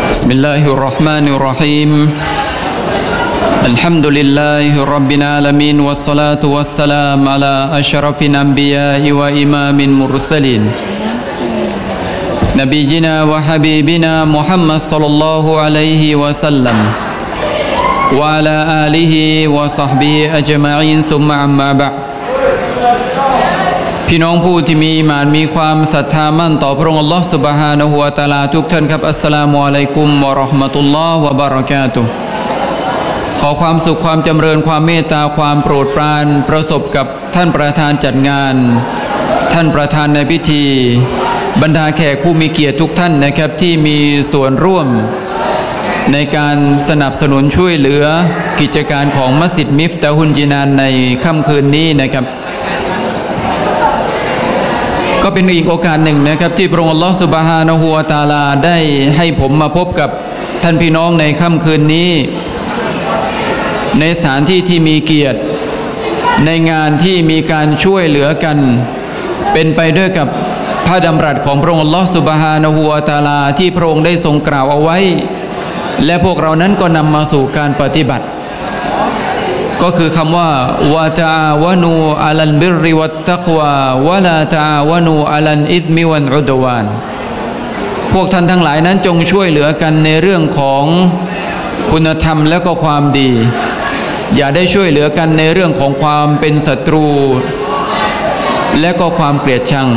بسم الله الرحمن الرحيم الحمد لله رب العالمين والصلاة والسلام على أشرف الأنبياء وإمام المرسلين نبينا وحبيبنا محمد صلى الله عليه وسلم وعلى آله وصحبه أجمعين ثم أما بعدพี่น้องผู้ที่มีอีหม่านมีความศรัทธามั่นต่อพระองค์อัลเลาะห์ซุบฮานะฮูวะตะอาลาทุกท่านครับอัสสลามุอะลัยกุมวะเราะห์มะตุลลอฮ์วะบะเราะกาตุฮ์ขอความสุขความจำเริญความเมตตาความโปรดปรานประสบกับท่านประธานจัดงานท่านประธานในพิธีบรรดาแขกผู้มีเกียรติทุกท่านนะครับที่มีส่วนร่วมในการสนับสนุนช่วยเหลือกิจการของมัสยิดมิฟตาฮุลจินานในค่ำคืนนี้นะครับก็เป็นอีกโอกาสหนึ่งนะครับที่พระองค์อัลเลาะห์ซุบฮานะฮูวะตะอาลาได้ให้ผมมาพบกับท่านพี่น้องในค่ำคืนนี้ในสถานที่ที่มีเกียรติในงานที่มีการช่วยเหลือกันเป็นไปด้วยกับพระดำรัสของพระองค์อัลเลาะห์ซุบฮานะฮูวะตะอาลาที่พระองค์ได้ทรงกล่าวเอาไว้และพวกเรานั้นก็นำมาสู่การปฏิบัติก็คือคำว่าวะตะอาวะนูอะลัลบิรริวัตตักวาวะลาตะอาวะนูอะลัลอิซมิวัลอุดวานพวกท่านทั้งหลายนั้นจงช่วยเหลือกันในเรื่องของคุณธรรมและก็ความดีอย่าได้ช่วยเหลือกันในเรื่องของความเป็นศัตรูและก็ความเกลียดชัง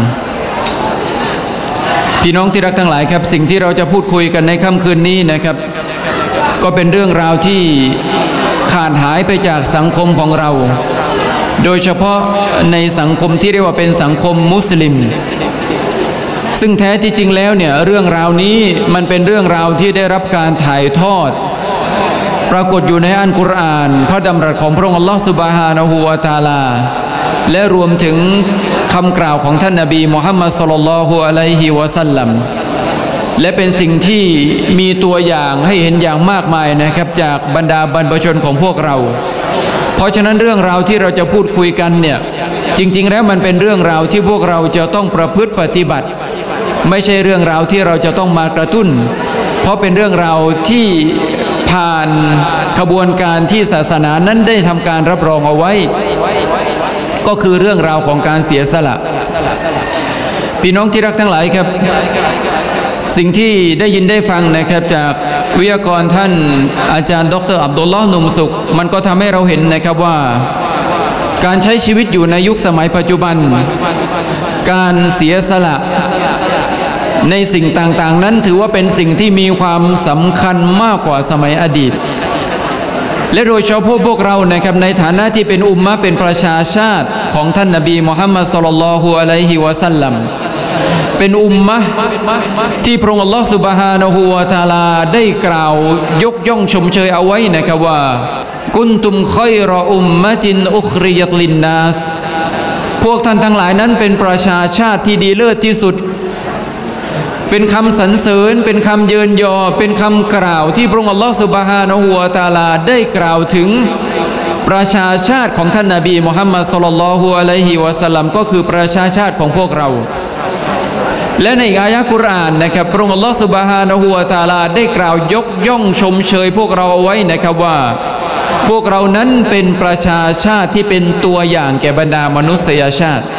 พี่น้องที่รักทั้งหลายครับสิ่งที่เราจะพูดคุยกันในค่ำคืนนี้นะครับก็เป็นเรื่องราวที่ขาดหายไปจากสังคมของเราโดยเฉพาะในสังคมที่เรียกว่าเป็นสังคมมุสลิมซึ่งแท้ที่จริงแล้วเนี่ยเรื่องราวนี้มันเป็นเรื่องราวที่ได้รับการถ่ายทอดปรากฏอยู่ในอัลกุรอานพระดำรัสของพระองค์อัลเลาะห์ซุบฮานะฮูวะตะอาลาและรวมถึงคำกล่าวของท่านนบีมุฮัมมัดศ็อลลัลลอฮุอะลัยฮิวะซัลลัมและเป็นสิ่งที่มีตัวอย่างให้เห็นอย่างมากมายนะครับจากบรรดาบรรพชนของพวกเราเพราะฉะนั้นเรื่องราวที่เราจะพูดคุยกันเนี่ยจริงๆแล้วมันเป็นเรื่องราวที่พวกเราจะต้องประพฤติปฏิบัติไม่ใช่เรื่องราวที่เราจะต้องมากระตุ้นเพราะเป็นเรื่องราวที่ผ่านขบวนการที่ศาสนานั้นได้ทำการรับรองเอาไว้ก็คือเรื่องราวของการเสียสละพี่น้องที่รักทั้งหลายครับสิ่งที่ได้ยินได้ฟังนะครับจากวิทยากรท่านอาจารย์ดร.อับดุลลอฮ์หนุ่มสุขมันก็ทำให้เราเห็นนะครับว่าการใช้ชีวิตอยู่ในยุคสมัยปัจจุบันการเสียสละในสิ่งต่างๆนั้นถือว่าเป็นสิ่งที่มีความสำคัญมากกว่าสมัยอดีตและโดยเฉพาะพวกเรานะครับในฐานะที่เป็นอุมมะห์เป็นประชาชาติของท่านนบีมุฮัมมัดศ็อลลัลลอฮุอะลัยฮิวะซัลลัมเป็นอุมมะห์ที่พระองค์อัลเลาะห์ซุบฮานะฮูวะตะอาลาได้กล่าวยกย่องชมเชยเอาไว้นะครับว่ากุนตุมค็อยรออุมมะตินอุคริยัตลินนาสพวกท่านทั้งหลายนั้นเป็นประชาชาติที่ดีเลิศที่สุดเป็นคำสรรเสริญเป็นคำเยินยอเป็นคำกล่าวที่พระองค์อัลเลาะห์ซุบฮานะฮูวะตะอาลาได้กล่าวถึงประชาชาติของท่านนบีมุฮัมมัดศ็อลลัลลอฮุอะลัยฮิวะซัลลัมก็คือประชาชาติของพวกเราและในอายะห์กุรอานนะครับพระองค์อัลเลาะห์ซุบฮานะฮูวะตะอาลาได้กล่าวยกย่องชมเชยพวกเราเอาไว้นะครับว่าพวกเรานั้นเป็นประชาชาติที่เป็นตัวอย่างแก่บรรดามนุษยชาติ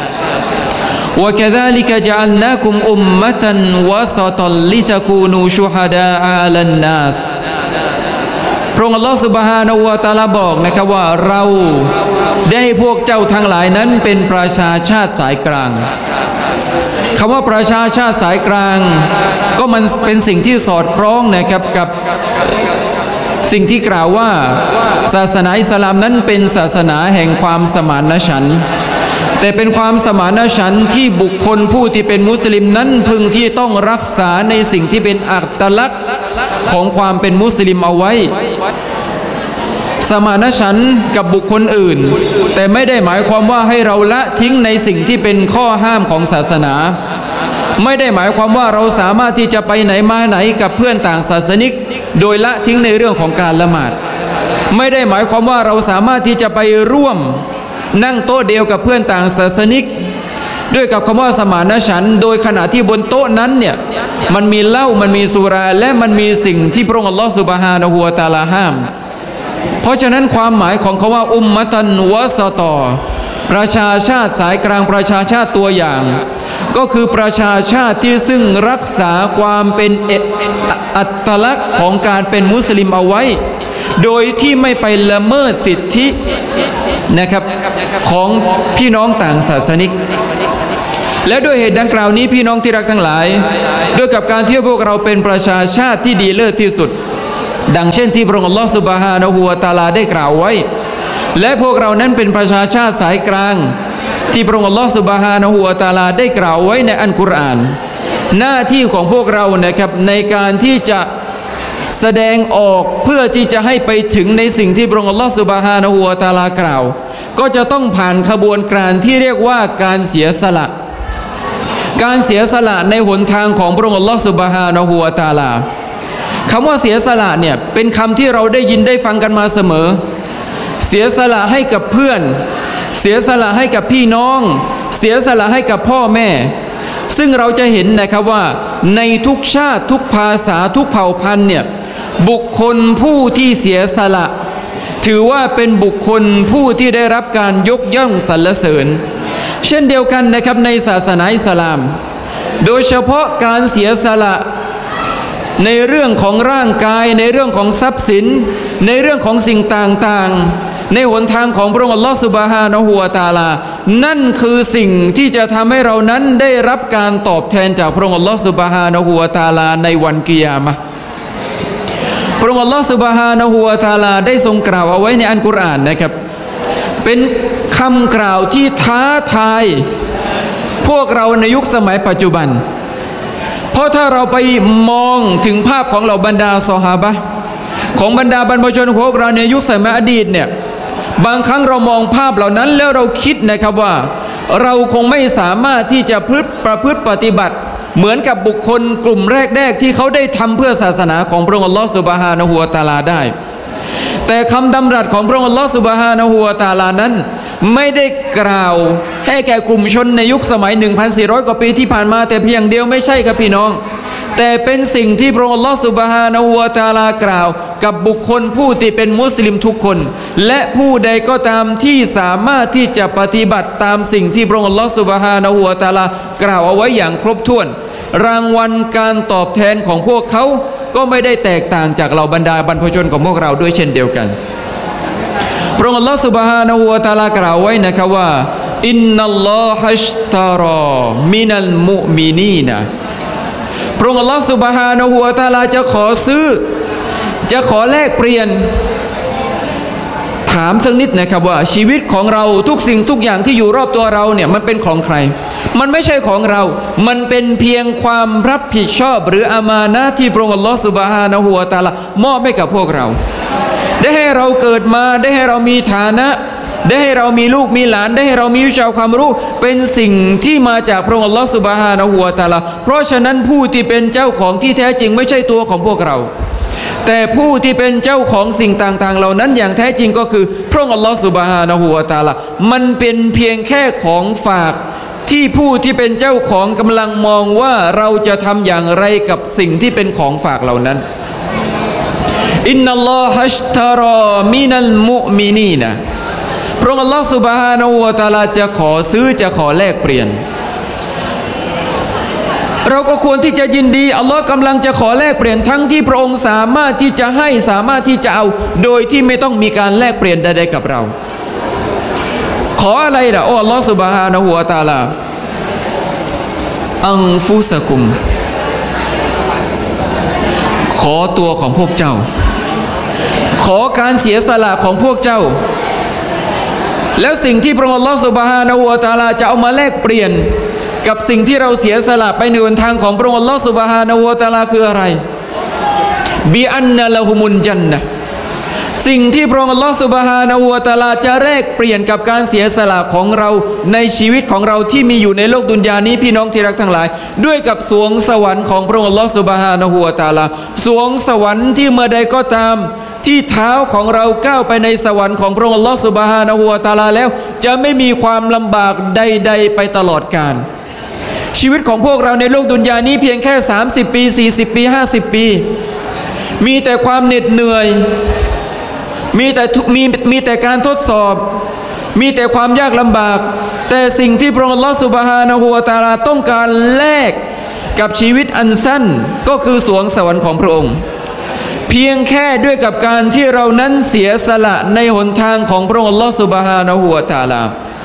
وكذلك جعلناكم أمة وسطا لتكونوا شهداء على الناس พระองค์อัลเลาะห์ซุบฮานะฮูวะตะอาลาบอกนะครับว่าเราได้ให้พวกเจ้าทั้งหลายนั้นเป็นประชาชาติสายกลางคำว่าประชาชาติสายกลางก็มันเป็นสิ่งที่สอดคล้องนะครับกับสิ่งที่กล่าวว่าศาสนาอิสลามนั้นเป็นศาสนาแห่งความสมานฉันท์แต่เป็นความสมานฉันท์ที่บุคคลผู้ที่เป็นมุสลิมนั้นพึงที่ต้องรักษาในสิ่งที่เป็นอัตลักษณ์ของความเป็นมุสลิมเอาไว้สมานฉันท์กับบุคคลอื่นแต่ไม่ได้หมายความว่าให้เราละทิ้งในสิ่งที่เป็นข้อห้ามของศาสนาไม่ได้หมายความว่าเราสามารถที่จะไปไหนมาไหนกับเพื่อนต่างศาสนิกโดยละทิ้งในเรื่องของการละหมาดไม่ได้หมายความว่าเราสามารถที่จะไปร่วมนั่งโต๊ะเดียวกับเพื่อนต่างศาสนิกด้วยกับคำว่าสมานฉันท์โดยขณะที่บนโต๊ะนั้นเนี่ยมันมีเหล้ามันมีสุราและมันมีสิ่งที่พระองค์อัลลอฮฺซุบฮานะฮูวะตะอาลาห้ามเพราะฉะนั้นความหมายของคำว่าอุมมะตันวะซะตอประชาชาติสายกลางประชาชาติตัวอย่างก็คือประชาชาติที่ซึ่งรักษาความเป็นอัตลักษณ์ของการเป็นมุสลิมเอาไว้โดยที่ไม่ไปละเมิดสิทธินะครับของพี่น้องต่างศาสนิกและด้วยเหตุดังกล่าวนี้พี่น้องที่รักทั้งหลายด้วยกับการที่พวกเราเป็นประชาชาติที่ดีเลิศที่สุดดังเช่นที่พระองค์อัลลอฮฺซุบฮานะฮูวะตะอาลาได้กล่าวไว้และพวกเรานั้นเป็นประชาชาติสายกลางที่พระองค์อัลลอฮฺซุบฮานะฮูวะตะอาลาได้กล่าวไว้ในอัลกุรอานหน้าที่ของพวกเรานะครับในการที่จะแสดงออกเพื่อที่จะให้ไปถึงในสิ่งที่พระองค์อัลลอฮฺซุบฮานะฮูวะตะอาลากล่าวก็จะต้องผ่านขบวนการที่เรียกว่าการเสียสละในหนทางของพระองค์อัลลอฮฺซุบฮานะฮูวะตะอาลาคำว่าเสียสละเนี่ยเป็นคำที่เราได้ยินได้ฟังกันมาเสมอเสียสละให้กับเพื่อนเสียสละให้กับพี่น้องเสียสละให้กับพ่อแม่ซึ่งเราจะเห็นนะครับว่าในทุกชาติทุกภาษาทุกเผ่าพันธุ์เนี่ยบุคคลผู้ที่เสียสละถือว่าเป็นบุคคลผู้ที่ได้รับการยกย่องสรรเสริญเช่นเดียวกันนะครับในศาสนาอิสลามโดยเฉพาะการเสียสละในเรื่องของร่างกายในเรื่องของทรัพย์สินในเรื่องของสิ่งต่างๆในหนทางของพระองค์อัลลอฮฺซุบฮานะฮูวะตะอาลานั่นคือสิ่งที่จะทำให้เรานั้นได้รับการตอบแทนจากพระองค์อัลลอฮฺซุบฮานะฮูวะตะอาลาในวันกิยามะห์พระองค์อัลลอฮฺซุบฮานะฮูวะตะอาลาได้ทรงกล่าวเอาไว้ในอัลกุรอานนะครับเป็นคำกล่าวที่ท้าทายพวกเราในยุคสมัยปัจจุบันเพราะถ้าเราไปมองถึงภาพของเหล่าบรรดาซอฮาบะห์ของบรรดาบรรพชนของพวกเราในยุคสมัยอดีตเนี่ยบางครั้งเรามองภาพเหล่านั้นแล้วเราคิดนะครับว่าเราคงไม่สามารถที่จะประพฤติปฏิบัติเหมือนกับบุคคลกลุ่มแรกๆที่เขาได้ทำเพื่อศาสนาของพระองค์อัลลอฮฺซุบฮานะฮูวะตะอาลาได้แต่คำดำรัสของพระองค์อัลลอฮฺซุบฮานะฮูวะตะอาลานั้นไม่ได้กล่าวให้แก่กลุ่มชนในยุคสมัย 1,400 กว่าปีที่ผ่านมาแต่เพียงเดียวไม่ใช่ครับพี่น้องแต่เป็นสิ่งที่พระองค์อัลลอฮฺซุบฮานะฮูวะตะอาลากล่าวกับบุคคลผู้ที่เป็นมุสลิมทุกคนและผู้ใดก็ตามที่สามารถที่จะปฏิบัติตามสิ่งที่พระองค์อัลลอฮฺซุบฮานะฮูวะตะอาลากล่าวเอาไว้อย่างครบถ้วนรางวัลการตอบแทนของพวกเขาก็ไม่ได้แตกต่างจากเหล่าบรรดาบรรพชนของพวกเราด้วยเช่นเดียวกันพระองค์อัลลอฮฺซุบฮานะฮูวะตะอาลากล่าวไว้นะครับว่าอินนัลลอฮัชตารอมินัลมุมินีนะพระองค์อัลลอฮฺซุบฮานะฮูวะตะอาลาจะขอซื้อจะขอแลกเปลี่ยนถามสักนิดนะครับว่าชีวิตของเราทุกสิ่งทุกอย่างที่อยู่รอบตัวเราเนี่ยมันเป็นของใครมันไม่ใช่ของเรามันเป็นเพียงความรับผิดชอบหรืออามานะห์ที่พระองค์อัลลอฮฺซุบฮานะฮูวะตะอาลามอบให้กับพวกเราได้ให้เราเกิดมาได้ให้เรามีฐานะได้ให้เรามีลูกมีหลานได้ให้เรามีวิชาความรู้เป็นสิ่งที่มาจากพระองค์อัลลอฮฺซุบฮานะฮูวะตะอาลาเพราะฉะนั้นผู้ที่เป็นเจ้าของที่แท้จริงไม่ใช่ตัวของพวกเราแต่ผู้ที่เป็นเจ้าของสิ่งต่างๆเหล่านั้นอย่างแท้จริงก็คือพระองค์อัลลอฮฺซุบฮานะฮูวะตะอาลามันเป็นเพียงแค่ของฝากที่ผู้ที่เป็นเจ้าของกำลังมองว่าเราจะทำอย่างไรกับสิ่งที่เป็นของฝากเหล่านั้นอินนัลลอฮัชตารอมินัลมุมินีนะพระองค์อัลลอฮฺซุบฮานะฮูวะตะอาลาจะขอซื้อจะขอแลกเปลี่ยนเราก็ควรที่จะยินดีอัลลอฮ์กำลังจะขอแลกเปลี่ยนทั้งที่พระองค์สามารถที่จะให้สามารถที่จะเอาโดยที่ไม่ต้องมีการแลกเปลี่ยนใดๆกับเราขออะไรล่ะอัลลอฮ์ซุบฮานะฮูวะตะอาลาอันฟุสกุมขอตัวของพวกเจ้าขอการเสียสละของพวกเจ้าแล้วสิ่งที่พระองค์อัลลอฮฺซุบฮานะฮูวะตะอาลาจะเอามาแลกเปลี่ยนกับสิ่งที่เราเสียสละไปในหนทางของพระองค์อัลลอฮฺซุบฮานะฮูวะตะอาลาคืออะไรบิอันนะละฮุมุลญันนะห์สิ่งที่พระองค์อัลลอฮฺซุบฮานะฮูวะตะอาลาจะแลกเปลี่ยนกับการเสียสละของเราในชีวิตของเราที่มีอยู่ในโลกดุนยานี้พี่น้องที่รักทั้งหลายด้วยกับสวงสวรรค์ของพระองค์อัลลอฮฺซุบฮานะฮูวะตะอาลาสวงสวรรค์ที่เมื่อใดก็ตามที่เท้าของเราก้าวไปในสวรรค์ของพระองค์อัลลอฮฺซุบฮานะฮูวะตะอาลาแล้วจะไม่มีความลำบากใดๆไปตลอดกาลชีวิตของพวกเราในโลกดุนยานี้เพียงแค่30ปี40ปี50ปีมีแต่ความเหน็ดเหนื่อยมีแต่การทดสอบมีแต่ความยากลำบากแต่สิ่งที่พระองค์อัลลอฮฺซุบฮานะฮูวะตะอาลาต้องการแลกกับชีวิตอันสั้นก็คือสวงสวรรค์ของพระองค์เพียงแค่ด้วยกับการที่เรานั้นเสียสละในหนทางของพระองค์อัลลอฮฺซุบฮานะฮูวะตะอาลา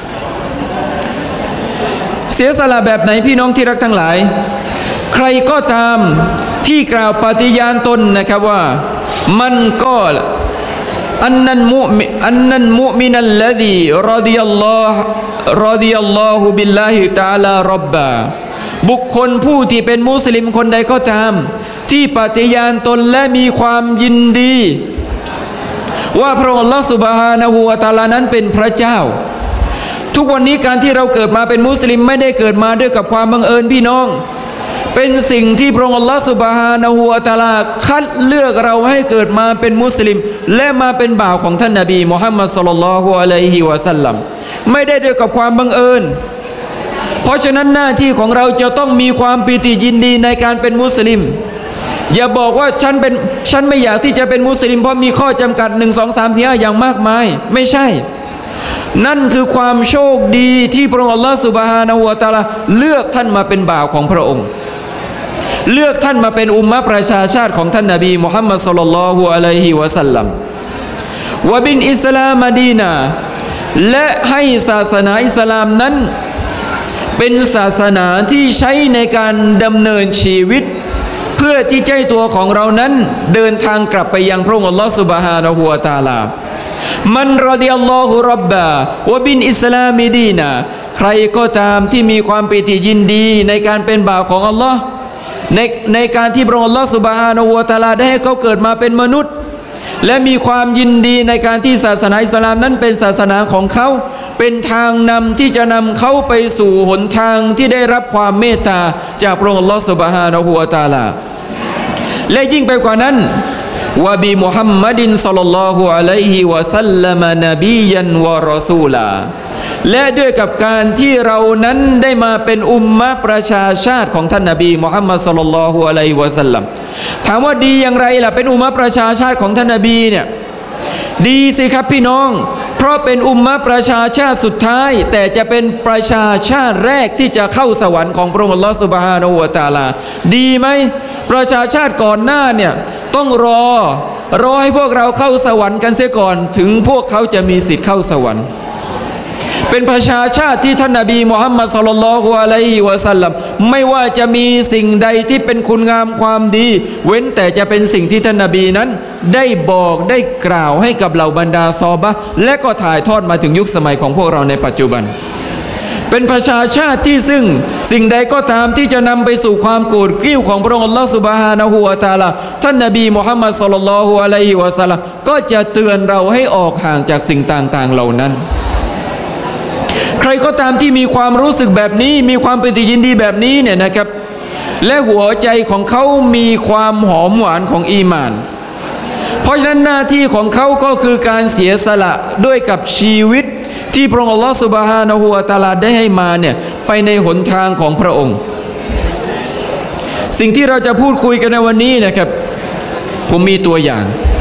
เสียสละแบบไหนพี่น้องที่รักทั้งหลายใครก็ตามที่กล่าวปฏิญาณตนนะครับว่ามันก็อันนั้นมุมินัลลซีรอฎิยัลลอฮุบิลลาฮิตะอาลาร็อบบะบุคคลผู้ที่เป็นมุสลิมคนใดก็ตามที่ปฏิญาณตนและมีความยินดีว่าพระองค์อัลลอฮฺซุบฮานะฮูวะตะอาลานั้นเป็นพระเจ้าทุกวันนี้การที่เราเกิดมาเป็นมุสลิมไม่ได้เกิดมาด้วยกับความบังเอิญพี่น้องเป็นสิ่งที่พระองค์อัลลอฮฺซุบฮานะฮูวะตะอาลาคัดเลือกเราให้เกิดมาเป็นมุสลิมและมาเป็นบ่าวของท่านนบีมุฮัมมัดศ็อลลัลลอฮุอะลัยฮิวะซัลลัมไม่ได้ด้วยกับความบังเอิญเพราะฉะนั้นหน้าที่ของเราจะต้องมีความปิติยินดีในการเป็นมุสลิมอย่าบอกว่าฉันไม่อยากที่จะเป็นมุสลิมเพราะมีข้อจำกัด1 2 3 4 5อย่างมากมายไม่ใช่นั่นคือความโชคดีที่พระองค์อัลลอฮฺซุบฮานะฮูวะตะอาลาเลือกท่านมาเป็นบ่าวของพระองค์เลือกท่านมาเป็นอุมมะประชาชาติของท่านนบีมุฮัมมัดศ็อลลัลลอฮุอะลัยฮิวะซัลลัมวะบินอิสลามมะดีนะและให้ศาสนาอิสลามนั้นเป็นศาสนาที่ใช้ในการดำเนินชีวิตเพื่อที่ใจตัวของเรานั้นเดินทางกลับไปยังพระองค์อัลลอฮฺซุบฮานะฮูวะตะอาลามันรอฎิยัลลอฮุร็อบบะวะบินอิสลามิดีนะใครก็ตามที่มีความปิติยินดีในการเป็นบ่าวของอัลลอฮ์ในการที่พระองค์อัลลอฮ์ซุบฮานะฮูวะตะอาลาได้ให้เขาเกิดมาเป็นมนุษย์และมีความยินดีในการที่ศาสนาอิสลามนั้นเป็นศาสนาของเขาเป็นทางนำที่จะนำเขาไปสู่หนทางที่ได้รับความเมตตาจากพระองค์อัลลอฮ์ซุบฮานะฮูวะตะอาลาและยิ่งไปกว่านั้นวะบิมุฮัมมัดศ็อลลัลลอฮุอะลัยฮิวะซัลลัมนบียันวะรอซูลาและด้วยกับการที่เรานั้นได้มาเป็นอุมมะประชาชาติของท่านนบีมุฮัมมัดศ็อลลัลลอฮุอะลัยฮิวะซัลลัมถามว่าดีอย่างไรล่ะเป็นอุมมะประชาชาติของท่านนบีเนี่ยดีสิครับพี่น้องเพราะเป็นอุมมะประชาชาติสุดท้ายแต่จะเป็นประชาชาติแรกที่จะเข้าสวรรค์ของพระองค์อัลลอฮฺซุบฮานะฮูวะตะอาลาดีไหมประชาชาติก่อนหน้าเนี่ยต้องรอให้พวกเราเข้าสวรรค์กันเสียก่อนถึงพวกเขาจะมีสิทธิ์เข้าสวรรค์เป็นประชาชาติที่ท่านนบีมุฮัมมัดศ็อลลัลลอฮุอะลัยฮิวะซัลลัมไม่ว่าจะมีสิ่งใดที่เป็นคุณงามความดีเว้นแต่จะเป็นสิ่งที่ท่านนบีนั้นได้บอกได้กล่าวให้กับเหล่าบรรดาซอฮาบะห์และก็ถ่ายทอดมาถึงยุคสมัยของพวกเราในปัจจุบันเป็นประชาชาติที่ซึ่งสิ่งใดก็ตามที่จะนำไปสู่ความโกรธกริ้วของพระองค์อัลลอฮฺซุบฮานะฮูวะตะอาลาท่านนบีมุฮัมมัดศ็อลลัลลอฮุอะลัยฮิวะซัลลัมก็จะเตือนเราให้ออกห่างจากสิ่งต่างๆเหล่านั้นใครก็ตามที่มีความรู้สึกแบบนี้มีความปิติยินดีแบบนี้เนี่ยนะครับและหัวใจของเขามีความหอมหวานของอีหม่านเพราะฉะนั้นหน้าที่ของเขาก็คือการเสียสละด้วยกับชีวิตที่พระองค์อัลลอฮฺซุบฮานะฮูวะตะอาลาได้ให้มาเนี่ยไปในหนทางของพระองค์สิ่งที่เราจะพูดคุยกันในวันนี้นะครับผมมีตัวอย่าง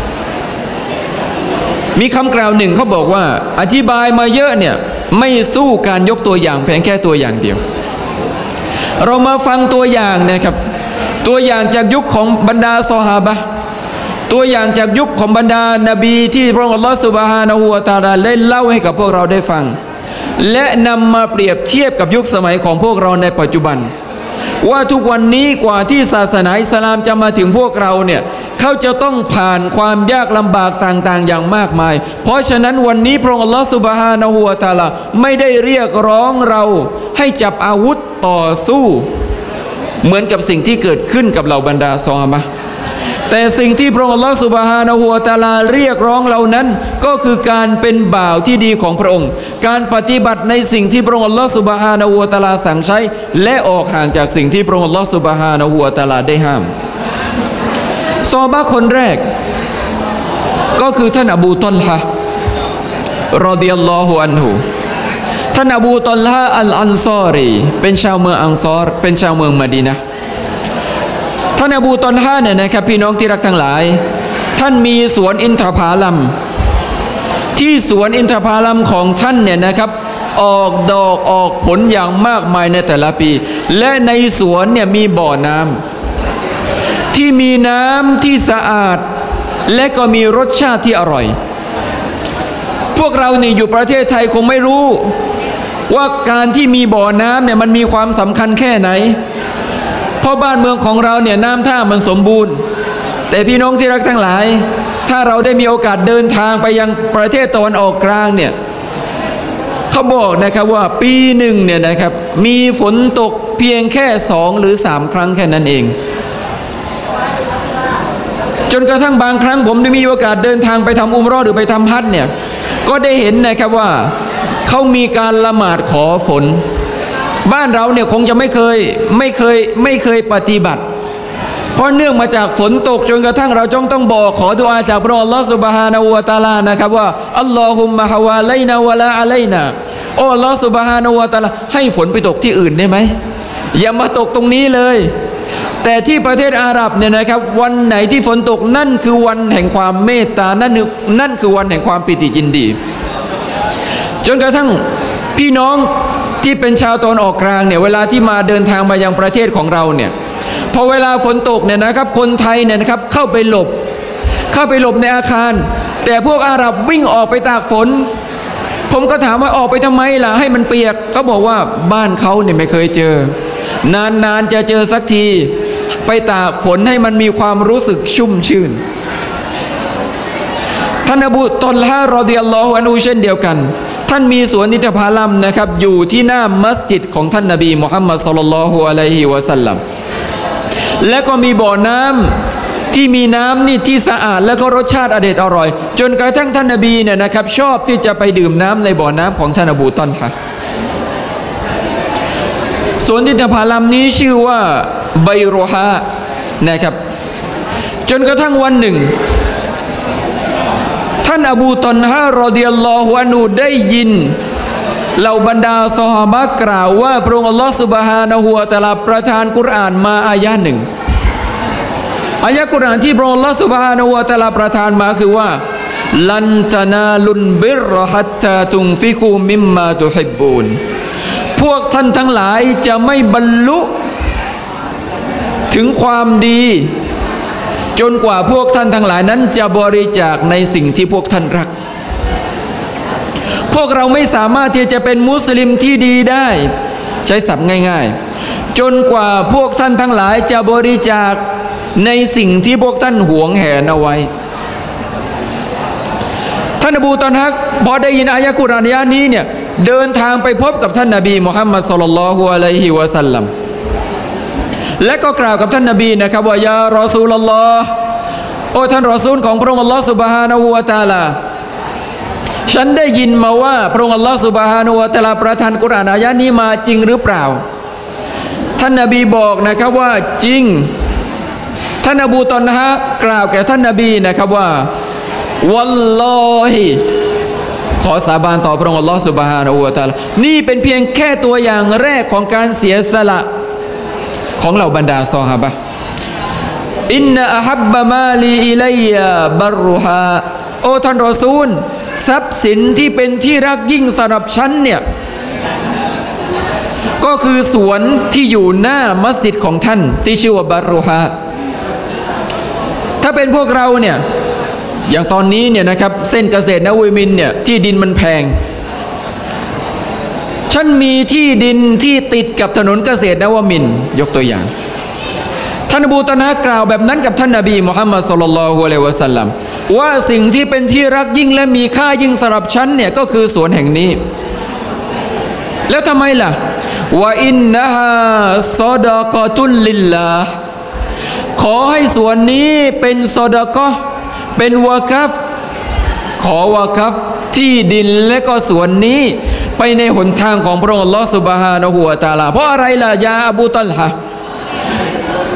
มีคำกล่าวหนึ่งเขาบอกว่าอธิบายมาเยอะเนี่ยไม่สู้การยกตัวอย่างเพียงแค่ตัวอย่างเดียวเรามาฟังตัวอย่างนะครับตัวอย่างจากยุคของบรรดาซอฮาบะห์ตัวอย่างจากยุคของบรรดานบีที่พระองค์อัลลอฮฺซุบฮานะฮูวะตะอาลาได้เล่าให้กับพวกเราได้ฟังและนำมาเปรียบเทียบกับยุคสมัยของพวกเราในปัจจุบันว่าทุกวันนี้กว่าที่ศาสนาอิสลามจะมาถึงพวกเราเนี่ยเขาจะต้องผ่านความยากลำบากต่างๆอย่างมากมายเพราะฉะนั้นวันนี้พระองค์อัลลอฮฺซุบฮานะฮูวะตะอาลาไม่ได้เรียกร้องเราให้จับอาวุธต่อสู้เหมือนกับสิ่งที่เกิดขึ้นกับเหล่าบรรดาซอฮาบะห์แต่สิ่งที่พระองค์อัลลอฮฺซุบฮานะฮูวะตะอาลาเรียกร้องเรานั้นก็คือการเป็นบ่าวที่ดีของพระองค์การปฏิบัติในสิ่งที่พระองค์อัลลอฮฺซุบฮานะฮูวะตะอาลาสั่งใช้และออกห่างจากสิ่งที่พระองค์อัลลอฮฺซุบฮานะฮูวะตะอาลาได้ห้ามซอฮาบะห์คนแรกก็คือท่านอบูตอลฮะรอฎิยัลลอฮุอันฮุท่านอบูตอลฮะอัลอันซอรีเป็นชาวเมืองอันซอรเป็นชาวเมืองมะดีนะห์ท่านอบูตอลฮะเนี่ยนะครับพี่น้องที่รักทั้งหลายท่านมีสวนอินทผลัมที่สวนอินทผลัมของท่านเนี่ยนะครับออกดอกออกผลอย่างมากมายในแต่ละปีและในสวนเนี่ยมีบ่อน้ำที่มีน้ำที่สะอาดและก็มีรสชาติที่อร่อยพวกเรานี่อยู่ประเทศไทยคงไม่รู้ว่าการที่มีบ่อน้ำเนี่ยมันมีความสำคัญแค่ไหนเพราะบ้านเมืองของเราเนี่ยน้ำท่ามันสมบูรณ์แต่พี่น้องที่รักทั้งหลายถ้าเราได้มีโอกาสเดินทางไปยังประเทศตะวันออกกลางเนี่ยเขาบอกนะครับว่าปีหนึ่งเนี่ยนะครับมีฝนตกเพียงแค่2 หรือ 3 ครั้งแค่นั้นเองจนกระทั่งบางครั้งผมได้มีโอกาสเดินทางไปทำอุมเราะห์หรือไปทำฮัจญ์เนี่ยก็ได้เห็นนะครับว่าเขามีการละหมาดขอฝนบ้านเราเนี่ยคงจะไม่เคยปฏิบัติเพราะเนื่องมาจากฝนตกจนกระทั่งเราต้องบอกขอดุอาจากพระองค์อัลลอฮฺซุบฮานะฮูวะตะอาลานะครับว่าอัลลอฮุมมะฮาวาไลนาวะลาอะไลนาโอ้อัลลอฮฺซุบฮานะฮูวะตะอาลาให้ฝนไปตกที่อื่นได้ไหมอย่ามาตกตรงนี้เลยแต่ที่ประเทศอาหรับเนี่ยนะครับวันไหนที่ฝนตกนั่นคือวันแห่งความเมตตานั่นคือวันแห่งความปิติยินดีจนกระทั่งพี่น้องที่เป็นชาวตะวันออกกลางเนี่ยเวลาที่มาเดินทางมายังประเทศของเราเนี่ยพอเวลาฝนตกเนี่ยนะครับคนไทยเนี่ยนะครับเข้าไปหลบในอาคารแต่พวกอาหรับวิ่งออกไปตากฝนผมก็ถามว่าออกไปทำไมล่ะให้มันเปียกเขาบอกว่าบ้านเขาเนี่ยไม่เคยเจอนานจะเจอสักทีไปตากฝนให้มันมีความรู้สึกชุ่มชื่นท่านอบูตอลฮะรอฎิยัลลอฮุอันฮุเช่นเดียวกันท่านมีสวนอินทผลัมนะครับอยู่ที่หน้ามัสยิดของท่านนบีมุฮัมมัดศ็อลลัลลอฮุอะลัยฮิวะซัลลัมและก็มีบ่อน้ำที่มีน้ำนี่ที่สะอาดและก็รสชาติอร่อยจนกระทั่งท่านนบีเนี่ยนะครับชอบที่จะไปดื่มน้ำในบ่อน้ำของท่านอบูตอลฮะสวนอินทผลัมนี้ชื่อว่าไบโรฮะนะครับจนกระทั่งวันหนึ่งท่านอบูตอลฮะรอฎิยัลลอฮุอันฮุได้ยินเหล่าบรรดาซอฮาบะห์กล่าวว่าพระองค์อัลลอฮฺซุบฮานะฮูวะตะอาลาประทานกุรอานมาอายะห์หนึ่งอายะห์กุรอานที่พระองค์อัลลอฮฺซุบฮานะฮูวะตะอาลาประทานมาคือว่าลันตะนาลุนบิรฮัตตาตุนฟิกูมิมมาตุฮิบบูนพวกท่านทั้งหลายจะไม่บรรลุถึงความดีจนกว่าพวกท่านทั้งหลายนั้นจะบริจาคในสิ่งที่พวกท่านรักพวกเราไม่สามารถที่จะเป็นมุสลิมที่ดีได้ใช้ศัพท์ง่ายๆจนกว่าพวกท่านทั้งหลายจะบริจาคในสิ่งที่พวกท่านหวงแหนเอาไว้ท่านอบูตอลฮะพอได้ยินอายะห์กุรอานอายะห์นี้เนี่ยเดินทางไปพบกับท่านนบีมุฮัมมัดศ็อลลัลลอฮุอะลัยฮิวะซัลลัมและก็กล่าวกับท่านนบีนะครับว่ายารอซูลุลลอฮ์โอ้ท่านรอซูลของพระองค์อัลลอฮ์ซุบฮานะฮูวะตะอาลาฉันได้ยินมาว่าพระองค์อัลลอฮ์ซุบฮานะฮูวะตะอาลาประทานกุรอานอายะห์นี้มาจริงหรือเปล่าท่านนบีบอกนะครับว่าจริงท่านอบูตอลฮะกล่าวแก่ท่านนบีนะครับว่าวัลลอฮิขอสาบานต่อพระองค์อัลลอฮ์ซุบฮานะฮูวะตะอาลานี่เป็นเพียงแค่ตัวอย่างแรกของการเสียสละของเหล่าบรรดาซอฮาบะห์อินนะอะฮับบะมาลีอิลัยยะบัรรุฮาโอ้ท่านรอซูลทรัพย์สินที่เป็นที่รักยิ่งสำหรับฉันเนี่ยก็คือสวนที่อยู่หน้ามัสยิดของท่านที่ชื่อว่าบัรรุฮาถ้าเป็นพวกเราเนี่ยอย่างตอนนี้เนี่ยนะครับเส้นเกษตรนวมินทร์เนี่ยที่ดินมันแพงฉันมีที่ดินที่ติดกับถนนเกษตรนวมินทร์ยกตัวอย่างท่านอบูตอลฮะกล่าวแบบนั้นกับท่านนบีมุฮัมมัดศ็อลลัลลอฮุอะลัยฮิวะซัลลัมว่าสิ่งที่เป็นที่รักยิ่งและมีค่ายิ่งสำหรับฉันเนี่ยก็คือสวนแห่งนี้แล้วทำไมล่ะวะอินนะฮาซอดะกอตุลลิลลาห์ขอให้สวนนี้เป็นซอดะกอเป็นวะกัฟขอวะกัฟที่ดินและก็สวนนี้ไปในหนทางของพระองค์อัลลอฮฺซุบฮานะฮูวะตะอาลาเพราะอะไรล่ะยาอบูตอลฮะ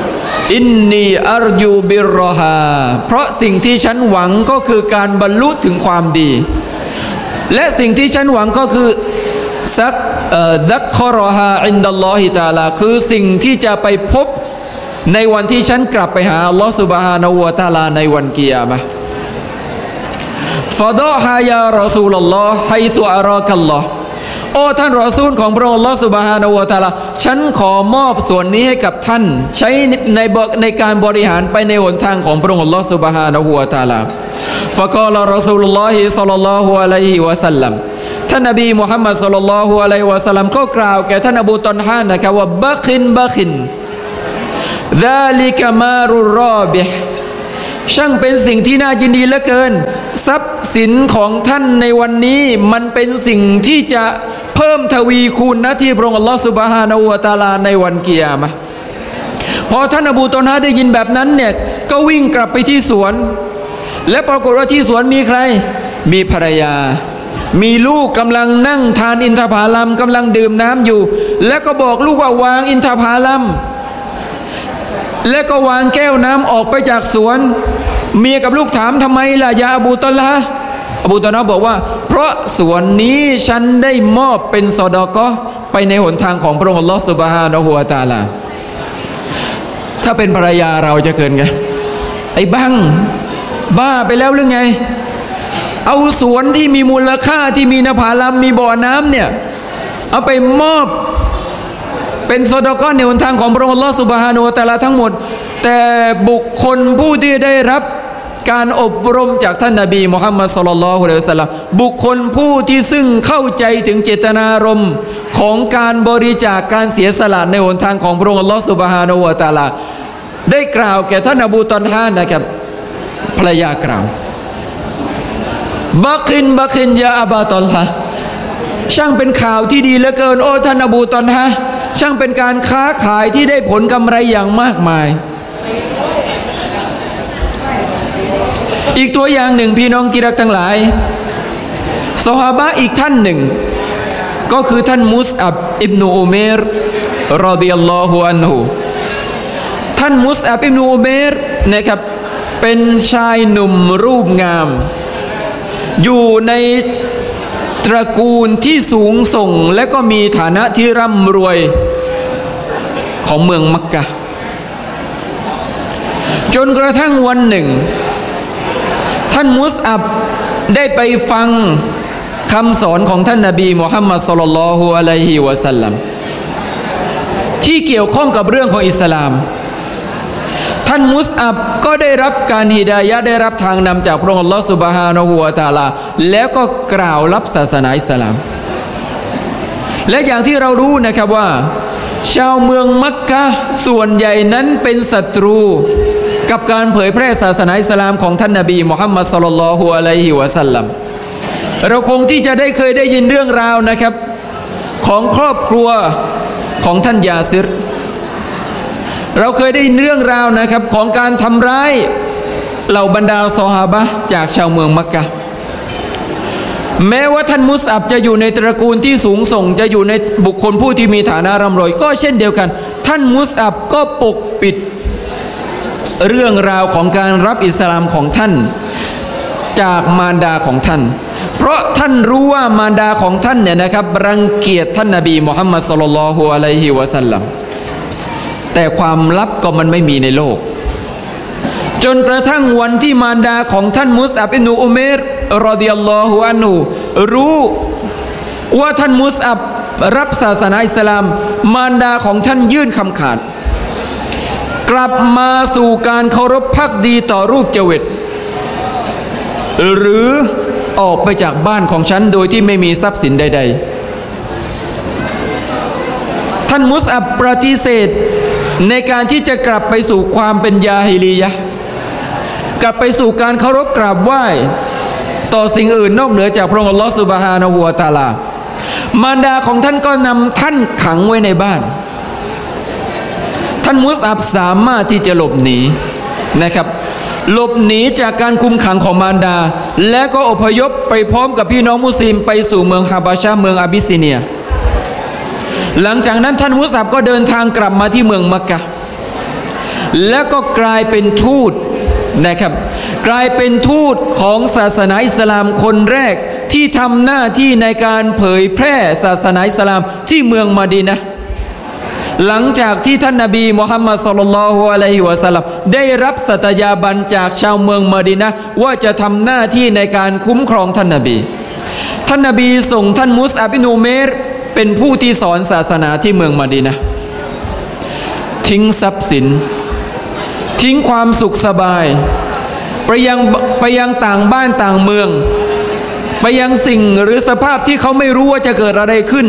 อินนีอัรยูบิรรอฮาเพราะสิ่งที่ฉันหวังก็คือการบรรลุถึงความดีและสิ่งที่ฉันหวังก็คือซักคอรอฮาอินดัลลอฮิตะอาลาคือสิ่งที่จะไปพบในวันที่ฉันกลับไปหาอัลลอฮฺซุบฮานะฮูวะตะอาลาในวันกิยามะฮ์ฟะดอฮายารอซูลุลลอฮ์ไฮซุอารากัลลอฮ์โอ้ท่านรอซูลของพระองค์อัลลอฮฺซุบฮานะฮูวะตะอาลาฉันขอมอบส่วนนี้ให้กับท่านใช้ในการบริหารไปในหนทางของพระองค์อัลลอฮฺซุบฮานะฮูวะตะอาลาฟะกอลารอซูลุลลอฮิศ็อลลัลลอฮุอะลัยฮิวะซัลลัมท่านนบีมุฮัมมัดศ็อลลัลลอฮุอะลัยฮิวะซัลลัมก็กล่าวแก่ท่านอบูตอนฮานะครับว่าบัคินซาลิกมารุรอบิฮ์ช่างเป็นสิ่งที่น่ายินดีเหลือเกินทรัพย์สินของท่านในวันนี้มันเป็นสิ่งที่จะเพิ่มทวีคูณนะที่พระองค์อัลลอฮฺซุบฮานะฮูวะตะอาลาในวันกิยามะฮ์พอท่านอบูตอนฮาได้ยินแบบนั้นเนี่ยก็วิ่งกลับไปที่สวนและปรากฏว่าที่สวนมีใครมีภรรยามีลูกกำลังนั่งทานอินทผลัมกำลังดื่มน้ำอยู่แล้วก็บอกลูกว่าวางอินทผลัมแล้วก็วางแก้วน้ำออกไปจากสวนเมียกับลูกถามทำไมล่ะยาอบูตอลาบอกว่าเพราะสวนนี้ฉันได้มอบเป็นซอดาเกาะห์ไปในหนทางของพระองค์อัลลอฮฺซุบฮานะฮูวะตะอาลาถ้าเป็นภรรยาเราจะเกินไงไอ้บ้าไปแล้วหรือไงเอาสวนที่มีมูลค่าที่มีนภาลัมมีบ่อน้ำเนี่ยเอาไปมอบเป็นซอดาเกาะห์ในหนทางของพระองค์อัลลอฮฺซุบฮานะฮูวะตะอาลาทั้งหมดแต่บุคคลผู้ที่ได้รับการอบรมจากท่านนบีมุฮัมมัดศ็อลลัลลอฮุอะลัยฮิวะซัลลัมบุคคลผู้ที่ซึ่งเข้าใจถึงเจตนารมณ์ของการบริจาคการเสียสละในหนทางของพระองค์อัลลอฮฺซุบฮานะฮูวะตะอาลาได้กล่าวแก่ท่านอบูตอนฮานะครับภรรยากล่าวบักินยาอับาตอลฮะช่างเป็นข่าวที่ดีเหลือเกินโอ้ท่านอบูตอนฮะช่างเป็นการค้าขายที่ได้ผลกำไรอย่างมากมายอีกตัวอย่างหนึ่งพี่น้องที่รักทั้งหลายซอฮาบะห์อีกท่านหนึ่งก็คือท่านมุสอับอิบนุอุเมรรอฎิยัลลอฮุอันฮุท่านมุสอับอิบนุอุเมรนะครับเป็นชายหนุ่มรูปงามอยู่ในตระกูลที่สูงส่งและก็มีฐานะที่ร่ำรวยของเมืองมักกะห์จนกระทั่งวันหนึ่งท่านมุสอับได้ไปฟังคำสอนของท่านนบีมุฮัมมัดศ็อลลัลลอฮุอะลัยฮิวะซัลลัมที่เกี่ยวข้องกับเรื่องของอิสลามท่านมุสอับก็ได้รับการฮิดายะห์ได้รับทางนำจากพระองค์อัลลอฮฺซุบฮานะฮูวะตะอาลาแล้วก็กล่าวรับศาสนาอิสลามและอย่างที่เรารู้นะครับว่าชาวเมืองมักกะห์ส่วนใหญ่นั้นเป็นศัตรูกับการเผยแพร่ศาสนาอิสลามของท่านนบีมุฮัมมัดศ็อลลัลลอฮุอะลัยฮิวะซัลลัมเราคงที่จะเคยได้ยินเรื่องราวนะครับของครอบครัวของท่านยาซิรเราเคยได้ยินเรื่องราวนะครับของการทำร้ายเหล่าบรรดาซอฮาบะห์จากชาวเมืองมักกะห์แม้ว่าท่านมุสอับจะอยู่ในตระกูลที่สูงส่งจะอยู่ในบุคคลผู้ที่มีฐานะร่ำรวยก็เช่นเดียวกันท่านมุสอับก็ปกปิดเรื่องราวของการรับอิสลามของท่านจากมารดาของท่านเพราะท่านรู้ว่ามารดาของท่านเนี่ยนะครับรังเกียจท่านนบีมุฮัมมัดศ็อลลัลลอฮุอะลัยฮิวะซัลลัมแต่ความลับก็มันไม่มีในโลกจนกระทั่งวันที่มารดาของท่านมุสอับอิบนุอุเมรรอฎิยัลลอฮุอันฮุรู้ว่าท่านมุสอับรับศาสนาอิสลามมารดาของท่านยื่นคำขาดกลับมาสู่การเคารพภักดีต่อรูปเจวิตหรือออกไปจากบ้านของฉันโดยที่ไม่มีทรัพย์สินใดๆท่านมุสอับปฏิเสธในการที่จะกลับไปสู่ความเป็นยาฮิลียะห์กลับไปสู่การเคารพกราบไหว้ต่อสิ่งอื่นนอกเหนือจากพระองค์อัลลอฮฺซุบฮานะฮูวะตะอาลามารดาของท่านก็นำท่านขังไว้ในบ้านท่านมุสอับสามารถที่จะหลบหนีนะครับหลบหนีจากการคุมขังของมารดาและก็อพยพไปพร้อมกับพี่น้องมุสลิมไปสู่เมืองฮาบาชะห์เมืองอาบิสซิเนียหลังจากนั้นท่านมุสอับก็เดินทางกลับมาที่เมืองมักกะห์แล้วก็กลายเป็นทูตนะครับกลายเป็นทูตของศาสนาอิสลามคนแรกที่ทำหน้าที่ในการเผยแพร่ศาสนาอิสลามที่เมืองมะดีนะห์หลังจากที่ท่านนบีมุฮัมมัดศ็อลลัลลอฮุอะลัยฮิวะซัลลัมได้รับสัตยาบันจากชาวเมืองมะดีนะห์ว่าจะทำหน้าที่ในการคุ้มครองท่านนบีส่งท่านมุสอับอิบนุอุเมรเป็นผู้ที่สอนศาสนาที่เมืองมะดีนะห์ทิ้งทรัพย์สินทิ้งความสุขสบายไปยังต่างบ้านต่างเมืองไปยังสิ่งหรือสภาพที่เขาไม่รู้ว่าจะเกิดอะไรขึ้น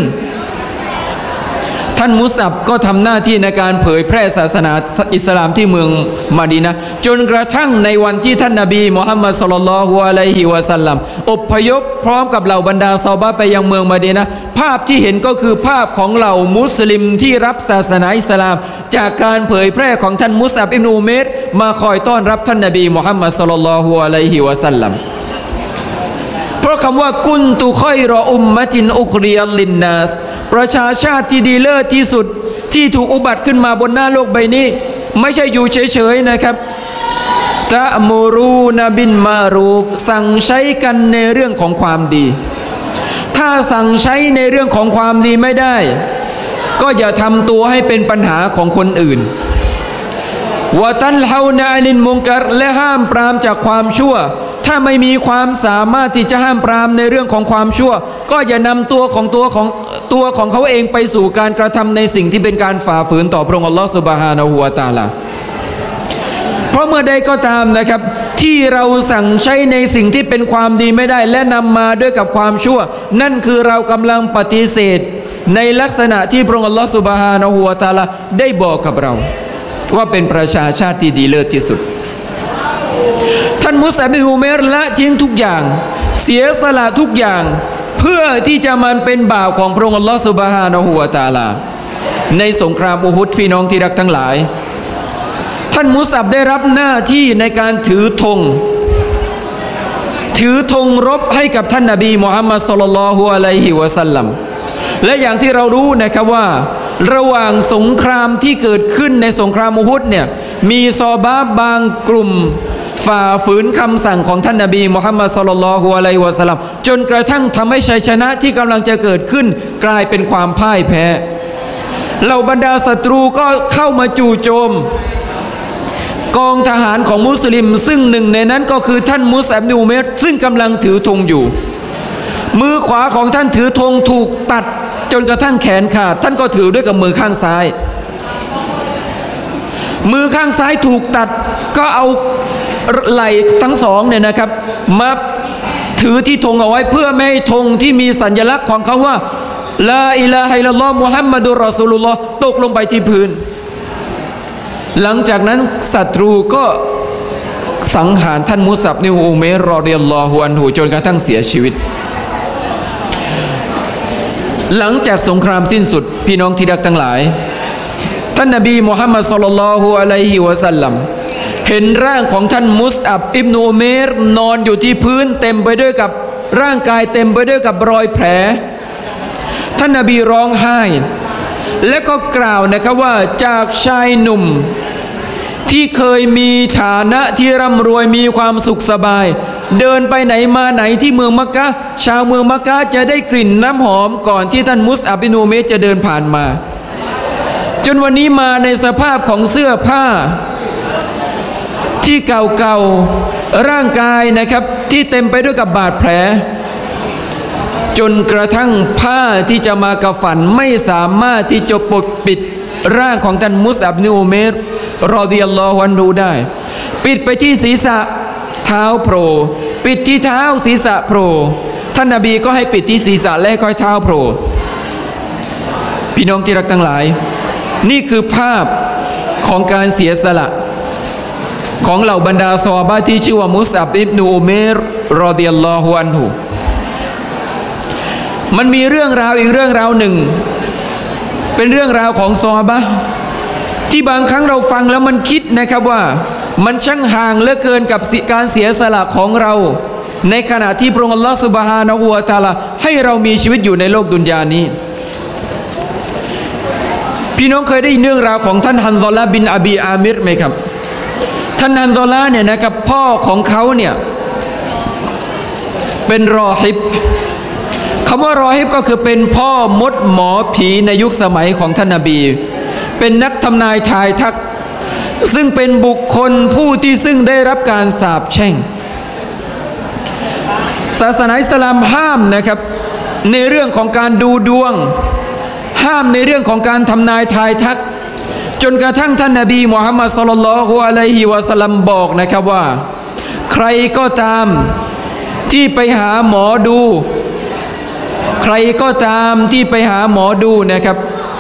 ท่านมุสอับก็ทำหน้าที่ในการเผยแพร่ศาสนาอิสลามที่เมืองมะดีนะห์จนกระทั่งในวันที่ท่านนบีมุฮัมมัดศ็อลลัลลอฮุอะลัยฮิวะซัลลัมอพยพพร้อมกับเหล่าบรรดาซอฮาบะห์ไปยังเมืองมะดีนะห์ภาพที่เห็นก็คือภาพของเหล่ามุสลิมที่รับศาสนาอิสลามจากการเผยแพร่ของท่านมุสอับอิบนุอุเมรมาคอยต้อนรับท่านนบีมุฮัมมัดศ็อลลัลลอฮุอะลัยฮิวะซัลลัมเพราะคำว่ากุนตุคอยรออุมมะตินอุคริยัลลินนัสประชาชาติที่ดีเลิศที่สุดที่ถูกอุบัติขึ้นมาบนหน้าโลกใบนี้ไม่ใช่อยู่เฉยๆนะครับตะมูรูนบินมารูฟสั่งใช้กันในเรื่องของความดีถ้าสั่งใช้ในเรื่องของความดีไม่ได้ก็อย่าทำตัวให้เป็นปัญหาของคนอื่นวะตันฮาวนาอันิลมุนกัรและห้ามปรามจากความชั่วถ้าไม่มีความสามารถที่จะห้ามปรามในเรื่องของความชั่วก็อย่านำตัวของเขาเองไปสู่การกระทำในสิ่งที่เป็นการฝ่าฝืนต่อพระองค์อัลลอฮฺซุบฮานะฮูวะตะอาลาเพราะเมื่อใดก็ตามนะครับที่เราสั่งใช้ในสิ่งที่เป็นความดีไม่ได้และนำมาด้วยกับความชั่วนั่นคือเรากำลังปฏิเสธในลักษณะที่พระองค์อัลลอฮฺซุบฮานะฮูวะตะอาลาได้บอกกับเราว่าเป็นประชาชาติที่ดีเลิศที่สุดท่านมุสอับอิบนุอุเมรละทิ้งทุกอย่างเสียสละทุกอย่างเพื่อที่จะมันเป็นบ่าวของพระองค์อัลลอฮฺซุบฮานะฮูวะตะอาลาในสงครามอูฮุดพี่น้องที่รักทั้งหลายท่านมุสอับได้รับหน้าที่ในการถือธงรบให้กับท่านนบีมุฮัมมัดศ็อลลัลลอฮุอะลัยฮิวะซัลลัมและอย่างที่เรารู้นะครับว่าระหว่างสงครามที่เกิดขึ้นในสงครามอูฮุดเนี่ยมีซอฮาบะห์บางกลุ่มฝ่าฝืนคำสั่งของท่านนบีมุฮัมมัดศ็อลลัลลอฮุอะลัยฮิวะซัลลัมจนกระทั่งทำให้ชัยชนะที่กำลังจะเกิดขึ้นกลายเป็นความพ่ายแพ้เหล่าบรรดาศัตรูก็เข้ามาจู่โจมกองทหารของมุสลิมซึ่งหนึ่งในนั้นก็คือท่านมุสอับอิบนุอุเมรซึ่งกำลังถือธงอยู่มือขวาของท่านถือธงถูกตัดจนกระทั่งแขนขาดท่านก็ถือด้วยกับมือข้างซ้ายมือข้างซ้ายถูกตัดก็เอาไหล่ทั้งสองเนี่ยนะครับมาถือที่ธงเอาไว้เพื่อไม่ให้ธงที่มีสัญลักษณ์ของเขาว่าลาอิลาฮะอิลลัลลอฮ์มุฮัมมัดุรรอซูลุลลอฮ์ตกลงไปที่พื้นหลังจากนั้นศัตรูก็สังหารท่านมุสอับอิบนุอุเมรรอฎิยัลลอฮุอันฮุจนกระทั่งเสียชีวิตหลังจากสงครามสิ้นสุดพี่น้องที่รักทั้งหลายท่านนบีมุฮัมมัดศ็อลลัลลอฮุอะลัยฮิวะซัลลัมเห็นร่างของท่านมุสอับอิบนุอุเมรนอนอยู่ที่พื้นเต็มไปด้วยกับร่างกายเต็มไปด้วยกับรอยแผลท่านนบีร้องไห้และก็กล่าวนะครับว่าจากชายหนุ่มที่เคยมีฐานะที่ร่ำรวยมีความสุขสบายเดินไปไหนมาไหนที่เมืองมักกะฮ์ชาวเมืองมักกะฮ์จะได้กลิ่นน้ำหอมก่อนที่ท่านมุสอับอิบนุอุเมรจะเดินผ่านมาจนวันนี้มาในสภาพของเสื้อผ้าที่เก่าๆร่างกายนะครับที่เต็มไปด้วยกับบาดแผลจนกระทั่งผ้าที่จะมากะฝันไม่สามารถที่จะปกปิดร่างของท่านมุสอับอิบนุอุเมรรอฎิยัลลอฮุอันฮุได้ปิดไปที่ศีรษะเท้าโผล่ปิดที่เท้าศีรษะโผล่ท่านนบีก็ให้ปิดที่ศีรษะและค่อยเท้าโผล่พี่น้องที่รักทั้งหลายนี่คือภาพของการเสียสละของเหล่าบรรดาซอฮาบะห์ที่ชื่อว่ามุสอับอิบนุอุเมรรอฎิยัลลอฮุอันฮุมันมีเรื่องราวอีกเรื่องราวหนึ่งเป็นเรื่องราวของซอฮาบะห์ที่บางครั้งเราฟังแล้วมันคิดนะครับว่ามันช่างห่างเหลือเกินกับการเสียสละของเราในขณะที่พระองค์อัลลอฮฺซุบฮานะฮูวะตะอาลาให้เรามีชีวิตอยู่ในโลกดุนยานี้พพี่น้องเคยได้ยินเรื่องราวของท่านฮันซอลาบินอบีอามิรไหมครับท่านฮันซอลาเนี่ยนะครับพ่อของเขาเนี่ยเป็นรอฮิบคำว่ารอฮิบก็คือเป็นพ่อมดหมอผีในยุคสมัยของท่านนบีเป็นนักทำนายทายทักซึ่งเป็นบุคคลผู้ที่ซึ่งได้รับการสาปแช่งศาสนาอิสลามห้ามนะครับในเรื่องของการดูดวงห้ามในเรื่องของการทำนายทายทักจนกระทั่งท่านนบีมุฮัมมัดศ็อลลัลลอฮุอะลัยฮิวะซัลลัมบอกนะครับว่าใครก็ตามที่ไปหาหมอดูใครก็ตามที่ไปหาหมอดูนะครับ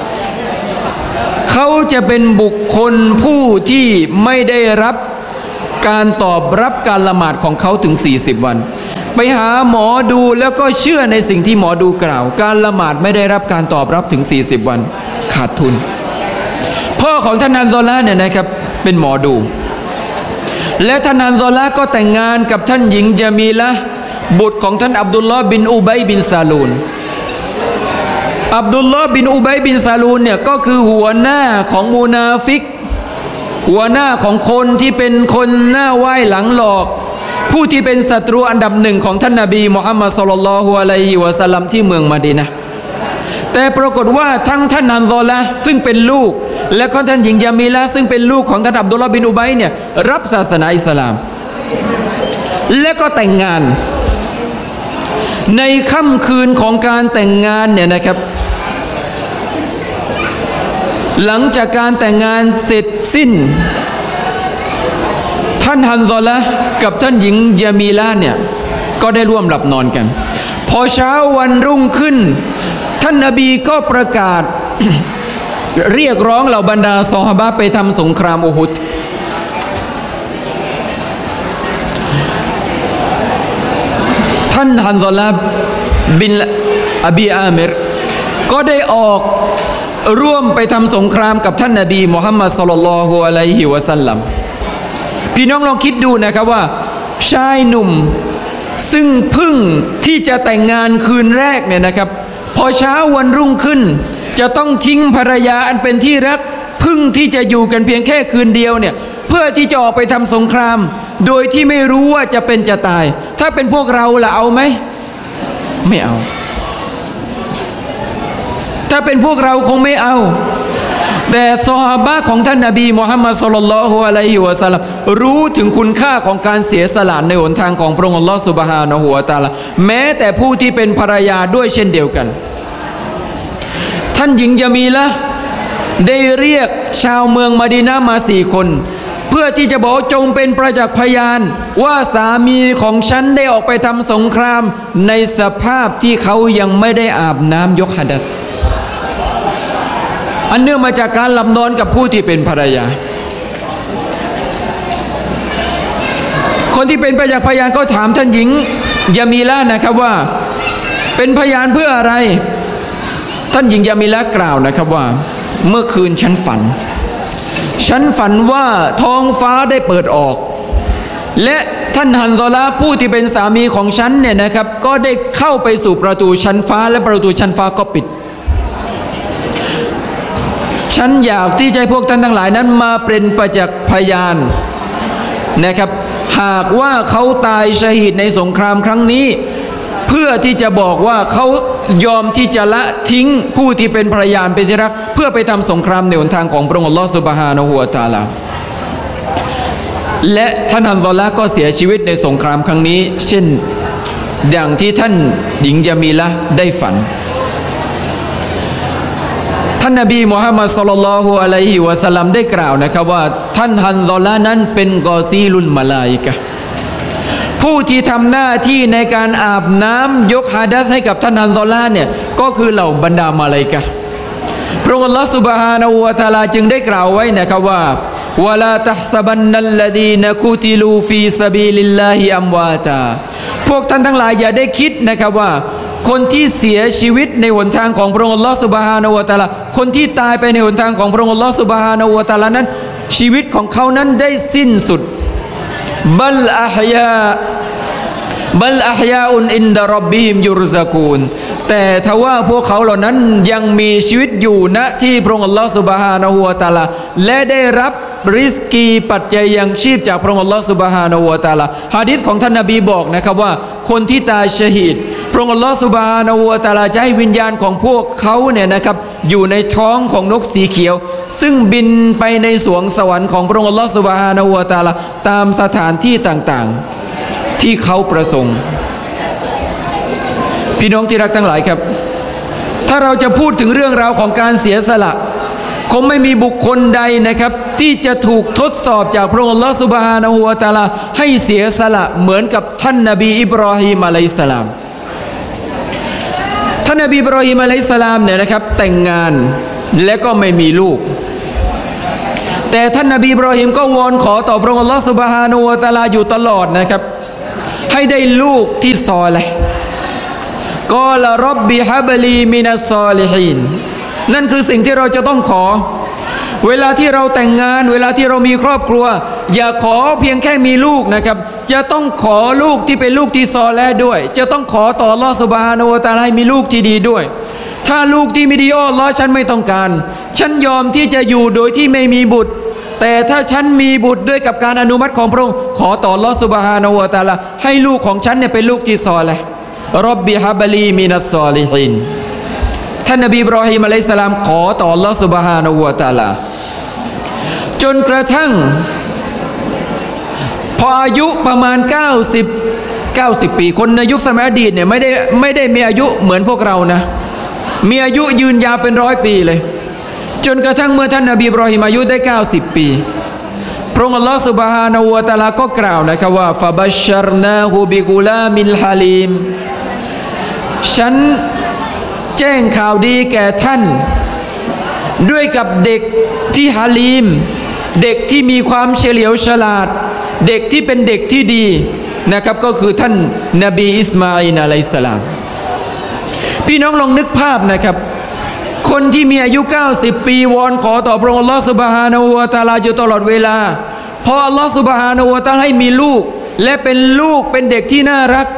เขาจะเป็นบุคคลผู้ที่ไม่ได้รับการตอบรับการละหมาดของเขาถึง40วันไปหาหมอดูแล้วก็เชื่อในสิ่งที่หมอดูกล่าวการละหมาดไม่ได้รับการตอบรับถึง40วันขาดทุนพ่อของท่านฮันซอลาเนี่ยนะครับเป็นหมอดูและท่านฮันซอลาก็แต่งงานกับท่านหญิงญะมีละห์บุตรของท่านอับดุลลอฮ์บินอุบัยบินซาลูนอับดุลลอฮ์บินอุบัยบินซาลูนเนี่ยก็คือหัวหน้าของมูนาฟิกหัวหน้าของคนที่เป็นคนหน้าไหว้หลังหลอกผู้ที่เป็นศัตรูอันดับหนึ่งของท่านนบีมุฮัมมัดศ็อลลัลลอฮุอะลัยฮิวะซัลลัมที่เมืองมะดีนะห์แต่ปรากฏว่าทั้งท่านฮันซอลาซึ่งเป็นลูกและก็ท่านหญิงญะมีละห์ซึ่งเป็นลูกของท่านอับดุลลอฮ์บินอุบัยเนี่ยรับศาสนาอิสลามและก็แต่งงานในค่ำคืนของการแต่งงานเนี่ยนะครับหลังจากการแต่งงานเสร็จสิ้นท่านฮันซอลากับท่านหญิงญะมีละห์เนี่ยก็ได้ร่วมหลับนอนกันพอเช้าวันรุ่งขึ้นท่านนบีก็ประกาศ เรียกร้องเหล่าบรรดาซอฮาบะห์ไปทำสงครามอูฮุดท่านฮันซอลาบินอบีอามิรก็ได้ออกร่วมไปทำสงครามกับท่านนบีมุฮัมมัดศ็อลลัลลอฮุอะลัยฮิวะซัลลัมพี่น้องลองคิดดูนะครับว่าชายหนุ่มซึ่งเพิ่งที่จะแต่งงานคืนแรกเนี่ยนะครับพอเช้าวันรุ่งขึ้นจะต้องทิ้งภรรยาอันเป็นที่รักเพิ่งที่จะอยู่กันเพียงแค่คืนเดียวเนี่ยเพื่อที่จะออกไปทำสงครามโดยที่ไม่รู้ว่าจะเป็นจะตายถ้าเป็นพวกเราล่ะเอาไหมไม่เอาถ้าเป็นพวกเราคงไม่เอาแต่ซอฮาบะห์ของท่านนบีมุฮัมมัดศ็อลลัลลอฮุอะลัยฮิวะซัลลัมรู้ถึงคุณค่าของการเสียสละในหนทางของพระองค์อัลลอฮฺซุบฮานะฮูวะตะอาลาแม้แต่ผู้ที่เป็นภรรยาด้วยเช่นเดียวกันท่านหญิงญะมีละห์ได้เรียกชาวเมืองมะดีนะห์มา4 คนเพื่อที่จะบอกจงเป็นประจักษ์พยานว่าสามีของฉันได้ออกไปทำสงครามในสภาพที่เขายังไม่ได้อาบน้ำยกหะดัษอันเนื่องมาจากการหลับนอนกับผู้ที่เป็นภรรยาคนที่เป็นประจักษ์พยานก็ถามท่านหญิงญะมีละห์นะครับว่าเป็นพยานเพื่ออะไรท่านหญิงญะมีละห์กล่าวนะครับว่าเมื่อคืนฉันฝันว่าท้องฟ้าได้เปิดออกและท่านฮันซอลาผู้ที่เป็นสามีของฉันเนี่ยนะครับก็ได้เข้าไปสู่ประตูชั้นฟ้าและประตูชั้นฟ้าก็ปิดฉันอยากที่จะให้พวกท่านทั้งหลายนั้นมาเป็นประจักษ์พยานนะครับหากว่าเขาตายชะฮีดในสงครามครั้งนี้เพื่อที่จะบอกว่าเขายอมที่จะละทิ้งผู้ที่เป็นภรรยาเป็นที่รักเพื่อไปทำสงครามในหนทางของพระองค์อัลลอฮฺซุบฮานะฮูวะตะอาลาและท่านฮันซอลาก็เสียชีวิตในสงครามครั้งนี้เช่นอย่างที่ท่านหญิงญะมีละห์ได้ฝันท่านนบีมุฮัมมัดศ็อลลัลลอฮุอะลัยฮิวะซัลลัมได้กล่าวนะครับว่าท่านฮันซอลานั้นเป็นกอซีลุลมะลาอิกะห์ผู้ที่ทำหน้าที่ในการอาบน้ำยกหะดัษให้กับท่านฮันซอลาเนี่ยก็คือเหล่าบรรดามาลาอิกะห์พระองค์อัลลอฮฺซุบฮานะฮูวะตะอาลาจึงได้กล่าวไว้นะครับว่าวะลาตัฮซะบันนัลลดีนกุติลูฟีซะบีลิลลาฮิอัมวาตาพวกท่านทั้งหลายอย่าได้คิดนะครับว่าคนที่เสียชีวิตในหนทางของพระองค์อัลลอฮฺซุบฮานะฮูวะตะอาลาคนที่ตายไปในหนทางของพระองค์อัลลอฮฺซุบฮานะฮูวะตะอาลานั้นชีวิตของเขานั้นได้สิ้นสุดบัลอัฮยาอุนอินดะร็อบบิฮิมยุรซะกูนแต่ทว่าพวกเขาเหล่านั้นยังมีชีวิตอยู่ณที่พระองค์อัลลอฮฺซุบฮานะฮูวะตะอาลาและได้รับริสกีปัจจัยยังชีพจากพระองค์อัลลอฮฺซุบฮานะฮูวะตะอาลาหะดีษของท่านนบีบอกนะครับว่าคนที่ตายชะฮีดพระองค์อัลลอฮฺซุบฮานะฮูวะตะอาลาจะให้วิญญาณของพวกเขาเนี่ยนะครับอยู่ในท้องของนกสีเขียวซึ่งบินไปในสวงสวรรค์ของพระองค์อัลลอฮฺซุบฮานะฮูวะตะอาลาตามสถานที่ต่างๆที่เขาประสงค์พี่น้องที่รักทั้งหลายครับถ้าเราจะพูดถึงเรื่องราวของการเสียสละคงไม่มีบุคคลใดนะครับที่จะถูกทดสอบจากพระองค์อัลลอฮฺซุบฮานะฮูวะตะอาลาให้เสียสละเหมือนกับท่านนบีอิบรอฮีมอะลัยฮิสสลามท่านนบีอิบรอฮีมอะลัยฮิสสลามเนี่ยนะครับแต่งงานและก็ไม่มีลูกแต่ท่านนบีอิบรอฮีมก็วอนขอต่อพระองค์อัลลอฮฺซุบฮานะฮูวะตะอาลาอยู่ตลอดนะครับให้ได้ลูกที่ซอลิห์กอลร็อบบิฮับลีมินัสซอลิฮีนนั่นคือสิ่งที่เราจะต้องขอเวลาที่เราแต่งงานเวลาที่เรามีครอบครัวอย่าขอเพียงแค่มีลูกนะครับจะต้องขอลูกที่เป็นลูกที่ซอลิห์ด้วยจะต้องขอต่ออัลเลาะห์ซุบฮานะฮูวะตะอาลาให้มีลูกที่ดีด้วยถ้าลูกที่ไม่ดีอัลเลาะห์ฉันไม่ต้องการฉันยอมที่จะอยู่โดยที่ไม่มีบุตรแต่ถ้าฉันมีบุตรด้วยกับการอนุมัติของพระองค์ขอต่ออัลเลาะห์ซุบฮานะฮูวะตะอาลาให้ลูกของฉันเนี่ยเป็นลูกที่ซอลิห์ร็อบบิฮับลีมินัสซอลิฮีนท่านนบีอิบรอฮีมอะลัยฮิสสลามขอต่ออัลเลาะห์ซุบฮานะฮูวะตะอาลาจนกระทั่งพออายุประมาณ90 ปีคนในยุคสมัยอดีตเนี่ยไม่ได้มีอายุเหมือนพวกเรานะมีอายุยืนยาวเป็น100 ปีเลยจนกระทั่งเมื่อท่านนบีอิบรอฮีมอายุได้90 ปีพระองค์อัลลอฮฺซุบฮานะฮูวะตะอาลาก็กล่าวนะครับว่าฟะบัชชัรนาฮูบิกุลามิลฮะลีมฉันแจ้งข่าวดีแก่ท่านด้วยกับเด็กที่ฮาลีมเด็กที่มีความเฉลียวฉลาดเด็กที่เป็นเด็กที่ดีนะครับก็คือท่านนบีอิสมาอีลอะลัยฮิสสลามพี่น้องลองนึกภาพนะครับคนที่มีอายุ90 ปีวอนขอต่อพระองค์อัลลอฮฺซุบฮานะฮูวะตะอาลาอยู่ตลอดเวลาพออัลลอฮฺซุบฮานะฮูวะตะอาลาให้มีลูกและเป็นลูกเป็นเด็กที่น่ารัก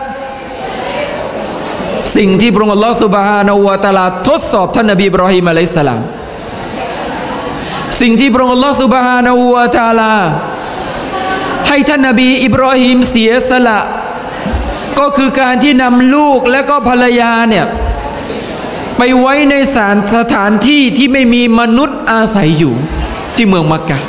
สิ่งที่พระองค์อัลลอฮฺซุบฮานะฮูวะตะอาลาทดสอบท่านนบีอิบรอฮีมอะลัยฮิสสลามสิ่งที่พระองค์อัลลอฮฺซุบฮานะฮูวะตะอาลาให้ท่านนบีอิบรอฮีมเสียสละก็คือการที่นำลูกและก็ภรรยาเนี่ยไปไว้ในสถานที่ที่ไม่มีมนุษย์อาศัยอยู่ที่เมืองมักกะ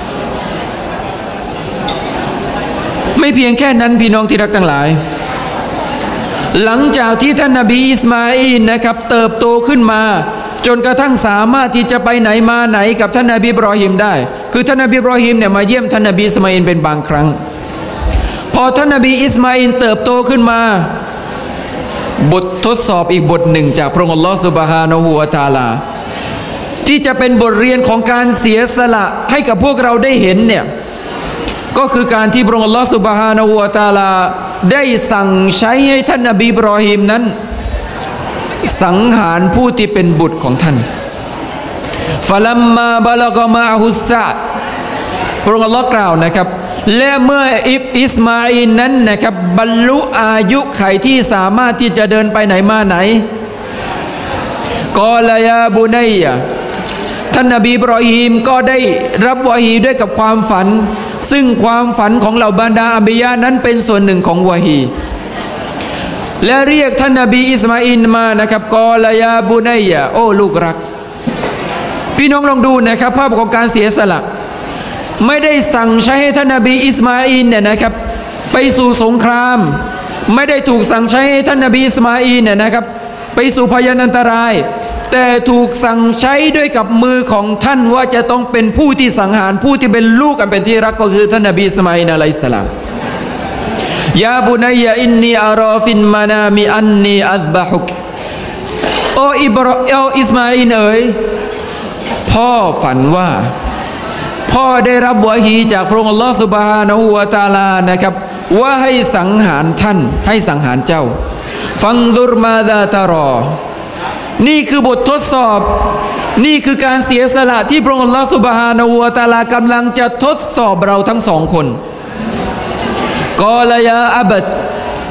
ไม่เพียงแค่นั้นพี่น้องที่รักทั้งหลายหลังจากที่ท่านนบีอิสมาอีลนะครับเติบโตขึ้นมาจนกระทั่งสามารถที่จะไปไหนมาไหนกับท่านนบีอิบรอฮีมได้คือท่านนบีอิบรอฮีมเนี่ยมาเยี่ยมท่านนบีอิสมาอีลเป็นบางครั้งพอท่านนบีอิสมาอีลเติบโตขึ้นมาบททดสอบอีกบทหนึ่งจากพระองค์อัลลอฮฺซุบฮานะฮูวะตะอาลาที่จะเป็นบทเรียนของการเสียสละให้กับพวกเราได้เห็นเนี่ยก็คือการที่พระองค์อัลลอฮฺซุบฮานะฮูวะตะอาลาได้สั่งใช้ให้ท่านนบีอิบรอฮีมนั้นสังหารผู้ที่เป็นบุตรของท่านฟะลัมมาบะละกะมาฮุสซะพระองค์อัลลอฮฺกล่าวนะครับและเมื่ออิสมาอีลนั้นนะครับบรรลุอายุไขที่สามารถที่จะเดินไปไหนมาไหนกอลายาบุนัยยะท่านนบีอิบรอฮีมก็ได้รับวะฮีด้วยกับความฝันซึ่งความฝันของเหล่าบรรดาอัมบิยะนั้นเป็นส่วนหนึ่งของวะฮีและเรียกท่านนบีอิสมาอีลมานะครับกอลายาบุนัยยะโอ้ลูกรักพี่น้องลองดูนะครับภาพของการเสียสละไม่ได้สั่งใช้ให้ท่านนบีอิสมาอีลเนี่ยนะครับไปสู่สงครามไม่ได้ถูกสั่งใช้ให้ท่านนบีอิสมาอีลเนี่ยนะครับไปสู่พยันอันตรายแต่ถูกสั่งใช้ด้วยกับมือของท่านว่าจะต้องเป็นผู้ที่สังหารผู้ที่เป็นลูกอันเป็นที่รักก็คือท่านนบีอิสมาอีลอะลัยฮิสสลามยาบุนัยยะอินนีอาราฟินมานามิอันนีอัซบะฮุกโออิสมาอีลเอ๋ยพ่อฝันว่าพ่อได้รับวะฮีจากพระองค์อัลลอฮฺซุบฮานะฮูวะตะอาลานะครับว่าให้สังหารท่านให้สังหารเจ้าฟังดุรมาดาตารอนี่คือบททดสอบนี่คือการเสียสละที่พระองค์อัลลอฮฺซุบฮานะฮูวะตะอาลากำลังจะทดสอบเราทั้งสองคนกอลายาอับด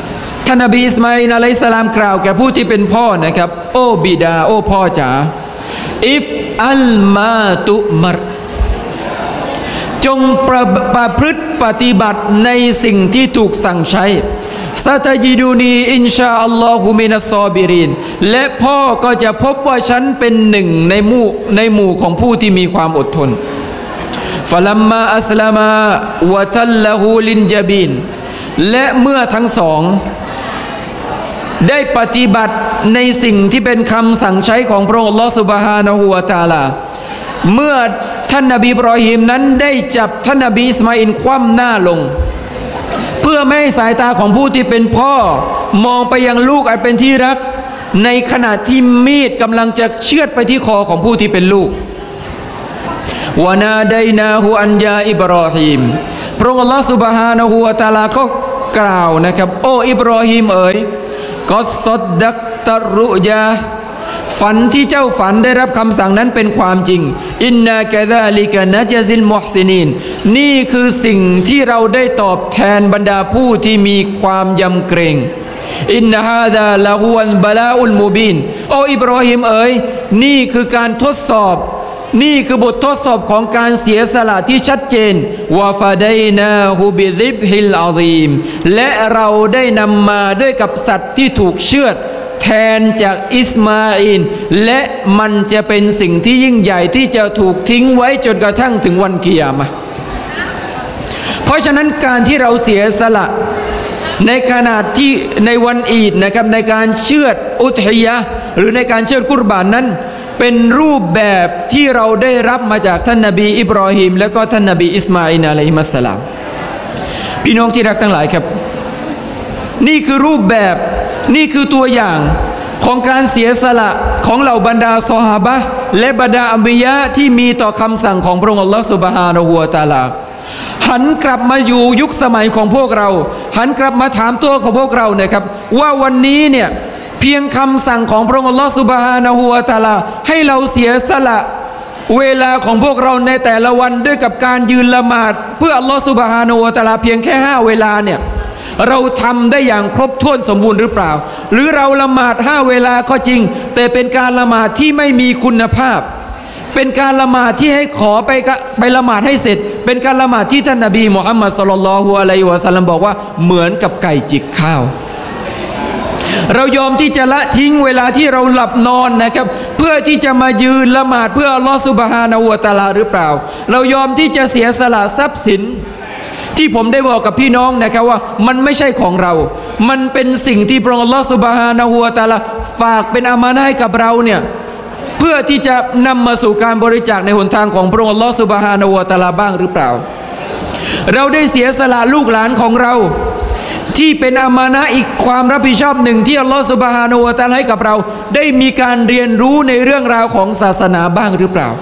ท่านนบีอิสมาอิลอะลัยฮิสสลามกล่าวแก่ผู้ที่เป็นพ่อนะครับโอ้บิดาโอ้พ่อจ๋าอิฟอัลมาตุมัรจงประพฤติปฏิบัติในสิ่งที่ถูกสั่งใช้ซาตาจิดูนีอินชาอัลลอฮุมินัสซอบิรินและพ่อก็จะพบว่าฉันเป็นหนึ่งในหมู่ของผู้ที่มีความอดทนฟะลัมมาอัสลามาวะตัลละฮูลินจาบินและเมื่อทั้งสองได้ปฏิบัติในสิ่งที่เป็นคำสั่งใช้ของพระองค์อัลลอฮฺซุบฮานะฮูวะตะอาลาเมื่อท่านนบีอิบรอฮีมนั้นได้จับท่านนบีอิสมาอิลคว่ำหน้าลงเพื่อไม่ให้สายตาของผู้ที่เป็นพ่อมองไปยังลูกอันเป็นที่รักในขณะที่มีดกำลังจะเชือดไปที่คอของผู้ที่เป็นลูกวะนาดัยนาฮูอันยาอิบรอฮีมพระองค์อัลลอฮฺซุบฮานะฮูวะตะอาลาก็กล่าวนะครับโอ้อิบรอฮีมเอ๋ยก็สดดักตรุยาฝันที่เจ้าฝันได้รับคำสั่งนั้นเป็นความจริงอินนากะซาลิกะนะจซิลมุฮซินีนนี่คือสิ่งที่เราได้ตอบแทนบรรดาผู้ที่มีความยำเกรงอินนะฮาซาละฮุวัลบะลาอุลมุบินโอ้อิบรอฮีมเอ๋ยนี่คือการทดสอบนี่คือบททดสอบของการเสียสละที่ชัดเจนวะฟาดัยนาฮูบิซิบฮิลอาซีมและเราได้นำมาด้วยกับสัตว์ที่ถูกเชือดแทนจากอิสมาอิลและมันจะเป็นสิ่งที่ยิ่งใหญ่ที่จะถูกทิ้งไว้จนกระทั่งถึงวันกิยามะห์เพราะฉะนั้นการที่เราเสียสละในขณะที่ในวันอีดนะครับในการเชือดอุทฮิยะห์หรือในการเชือดกุรบานนั้นเป็นรูปแบบที่เราได้รับมาจากท่านนบีอิบรอฮีมและก็ท่านนบีอิสมาอิลอะลัยฮิมัสสลามพี่น้องที่รักทั้งหลายครับนี่คือรูปแบบนี่คือตัวอย่างของการเสียสละของเหล่าบรรดาซอฮาบะห์และบรรดาอัมบิยะที่มีต่อคำสั่งของพระองค์อัลลอฮฺซุบฮานะฮูวะตะอาลาหันกลับมาอยู่ยุคสมัยของพวกเราหันกลับมาถามตัวของพวกเรานะครับว่าวันนี้เนี่ยเพียงคำสั่งของพระองค์อัลลอฮฺซุบฮานะฮูวะตะอาลาให้เราเสียสละเวลาของพวกเราในแต่ละวันด้วยกับการยืนละหมาดเพื่ออัลลอฮฺซุบฮานะฮูวะตะอาลาเพียงแค่5เวลาเนี่ยเราทำได้อย่างครบถ้วนสมบูรณ์หรือเปล่าหรือเราละหมาด5เวลาก็จริงแต่เป็นการละหมาดที่ไม่มีคุณภาพเป็นการละหมาดที่ให้ขอไปละหมาดให้เสร็จเป็นการละหมาดที่ท่านนบีมุฮัมมัดศ็อลลัลลอฮุอะลัยฮิวะซัลลัมบอกว่าเหมือนกับไก่จิกข้าวเรายอมที่จะละทิ้งเวลาที่เราหลับนอนนะครับเพื่อที่จะมายืนละหมาดเพื่ออัลลอฮฺซุบฮานะฮูวะตะอาลาหรือเปล่าเรายอมที่จะเสียสละทรัพย์สินที่ผมได้บอกกับพี่น้องนะครับว่ามันไม่ใช่ของเรามันเป็นสิ่งที่พระองค์อัลลอฮฺซุบฮานะฮูวะตะอาลาฝากเป็นอามานะห์ให้กับเราเนี่ยเพื่อที่จะนำมาสู่การบริจาคในหนทางของพระองค์อัลลอฮฺซุบฮานะฮูวะตะอาลาบ้างหรือเปล่าเราได้เสียสละลูกหลานของเราที่เป็นอามานะห์อีกความรับผิดชอบหนึ่งที่อัลลอฮฺซุบฮานะฮูวะตะอาลาให้กับเราได้มีการเรียนรู้ในเรื่องราวของศาสนาบ้างหรือเปล่า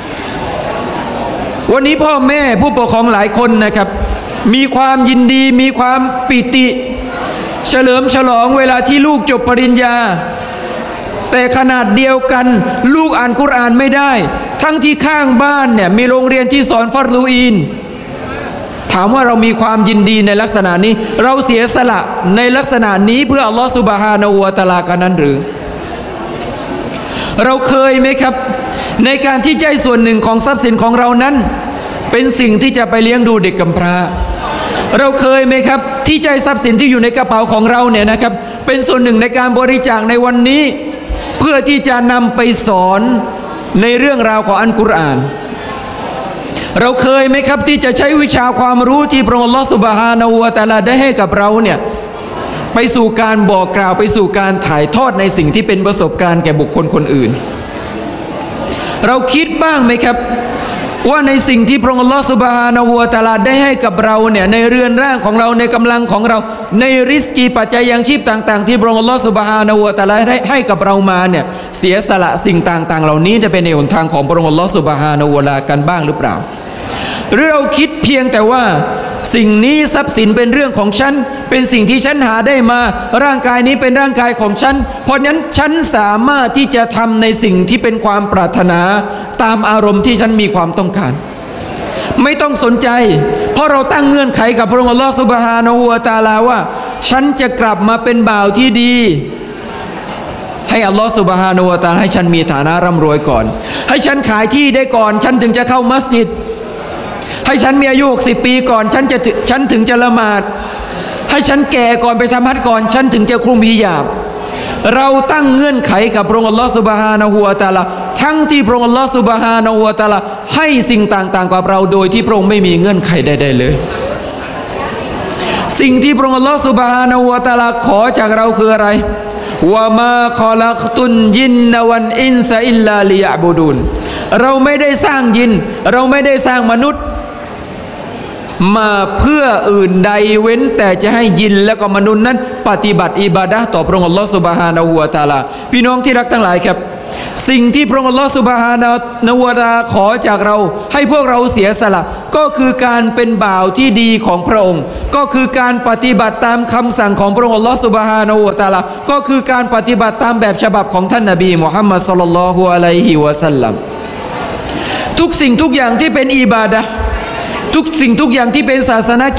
วันนี้พ่อแม่ผู้ปกครองหลายคนนะครับมีความยินดีมีความปิติเฉลิมฉลองเวลาที่ลูกจบปริญญาแต่ขนาดเดียวกันลูกอ่านกุรอานไม่ได้ทั้งที่ข้างบ้านเนี่ยมีโรงเรียนที่สอนฟัรดูอีนถามว่าเรามีความยินดีในลักษณะนี้เราเสียสละในลักษณะนี้เพื่ออัลลอฮฺซุบฮานะฮูวะตะอาลากันนั้นหรือเราเคยไหมครับในการที่ใจส่วนหนึ่งของทรัพย์สินของเรานั้นเป็นสิ่งที่จะไปเลี้ยงดูเด็กกำพร้าเราเคยไหมครับที่ใจทรัพย์สินที่อยู่ในกระเป๋าของเราเนี่ยนะครับเป็นส่วนหนึ่งในการบริจาคในวันนี้เพื่อที่จะนำไปสอนในเรื่องราวของอัลกุรอานเราเคยไหมครับที่จะใช้วิชาความรู้ที่พระองค์อัลลอฮฺซุบฮานะฮูวะตะอาลาได้ให้กับเราเนี่ยไปสู่การบอกกล่าวไปสู่การถ่ายทอดในสิ่งที่เป็นประสบการณ์แก่บุคคลคนอื่นเราคิดบ้างไหมครับว่าในสิ่งที่พระองค์อัลลอฮฺซุบฮานะฮูวะตะอาลาได้ให้กับเราเนี่ยในเรือนร่างของเราในกำลังของเราในริสกีปัจจัยยังชีพต่างๆที่พระองค์อัลลอฮฺซุบฮานะฮูวะตะอาลาได้ให้กับเรามาเนี่ยเสียสละสิ่งต่างๆเหล่านี้จะเป็นในหนทางของพระองค์อัลลอฮฺซุบฮานะฮูวะตะอาลากันบ้างหรือเปล่าหรือเราคิดเพียงแต่ว่าสิ่งนี้ทรัพย์สินเป็นเรื่องของฉันเป็นสิ่งที่ฉันหาได้มาร่างกายนี้เป็นร่างกายของฉันเพราะนั้นฉันสามารถที่จะทำในสิ่งที่เป็นความปรารถนาตามอารมณ์ที่ฉันมีความต้องการไม่ต้องสนใจเพราะเราตั้งเงื่อนไขกับพระองค์อัลลอฮฺซุบฮานะฮูวะตะอาลาว่าฉันจะกลับมาเป็นบ่าวที่ดีให้อัลลอฮฺซุบฮานะฮูวะตะอาลาให้ฉันมีฐานะร่ำรวยก่อนให้ฉันขายที่ได้ก่อนฉันถึงจะเข้ามัสยิดให้ฉันมีอายุ60 ปีก่อนฉันถึงจะละหมาดให้ฉันแก่ก่อนไปทำฮัจญ์ก่อนฉันถึงจะคลุมฮิญาบเราตั้งเงื่อนไขกับพระองค์อัลลอฮฺซุบฮานะฮูวะตะอาลาทั้งที่พระองค์อัลลอฮฺซุบฮานะฮูวะตะอาลาให้สิ่งต่างๆกับเราโดยที่พระองค์ไม่มีเงื่อนไขใดๆเลยสิ่งที่พระองค์อัลลอฮฺซุบฮานะฮูวะตะอาลาขอจากเราคืออะไรวะมาคอลักตุนยินนวันอินซาอิลลาลิยะบูดุนเราไม่ได้สร้างยินเราไม่ได้สร้างมนุษย์มาเพื่ออื่นใดเว้นแต่จะให้ยินและก็มนุษย์นั้นปฏิบัติอิบาดะห์ต่อพระองค์อัลลอฮฺซุบฮานะฮูวะตะอาลาพี่น้องที่รักทั้งหลายครับสิ่งที่พระองค์อัลลอฮฺซุบฮานะฮูวะตะอาลาขอจากเราให้พวกเราเสียสละก็คือการเป็นบ่าวที่ดีของพระองค์ก็คือการปฏิบัติตามคำสั่งของพระองค์อัลลอฮฺซุบฮานะฮูวะตะอาลาก็คือการปฏิบัติตามแบบฉบับของท่านนบีมุฮัมมัดศ็อลลัลลอฮุอะลัยฮิวะซัลลัมทุกสิ่งทุกอย่างที่เป็นอิบาดะห์ทุกสิ่งทุกอย่างที่เป็นศาสน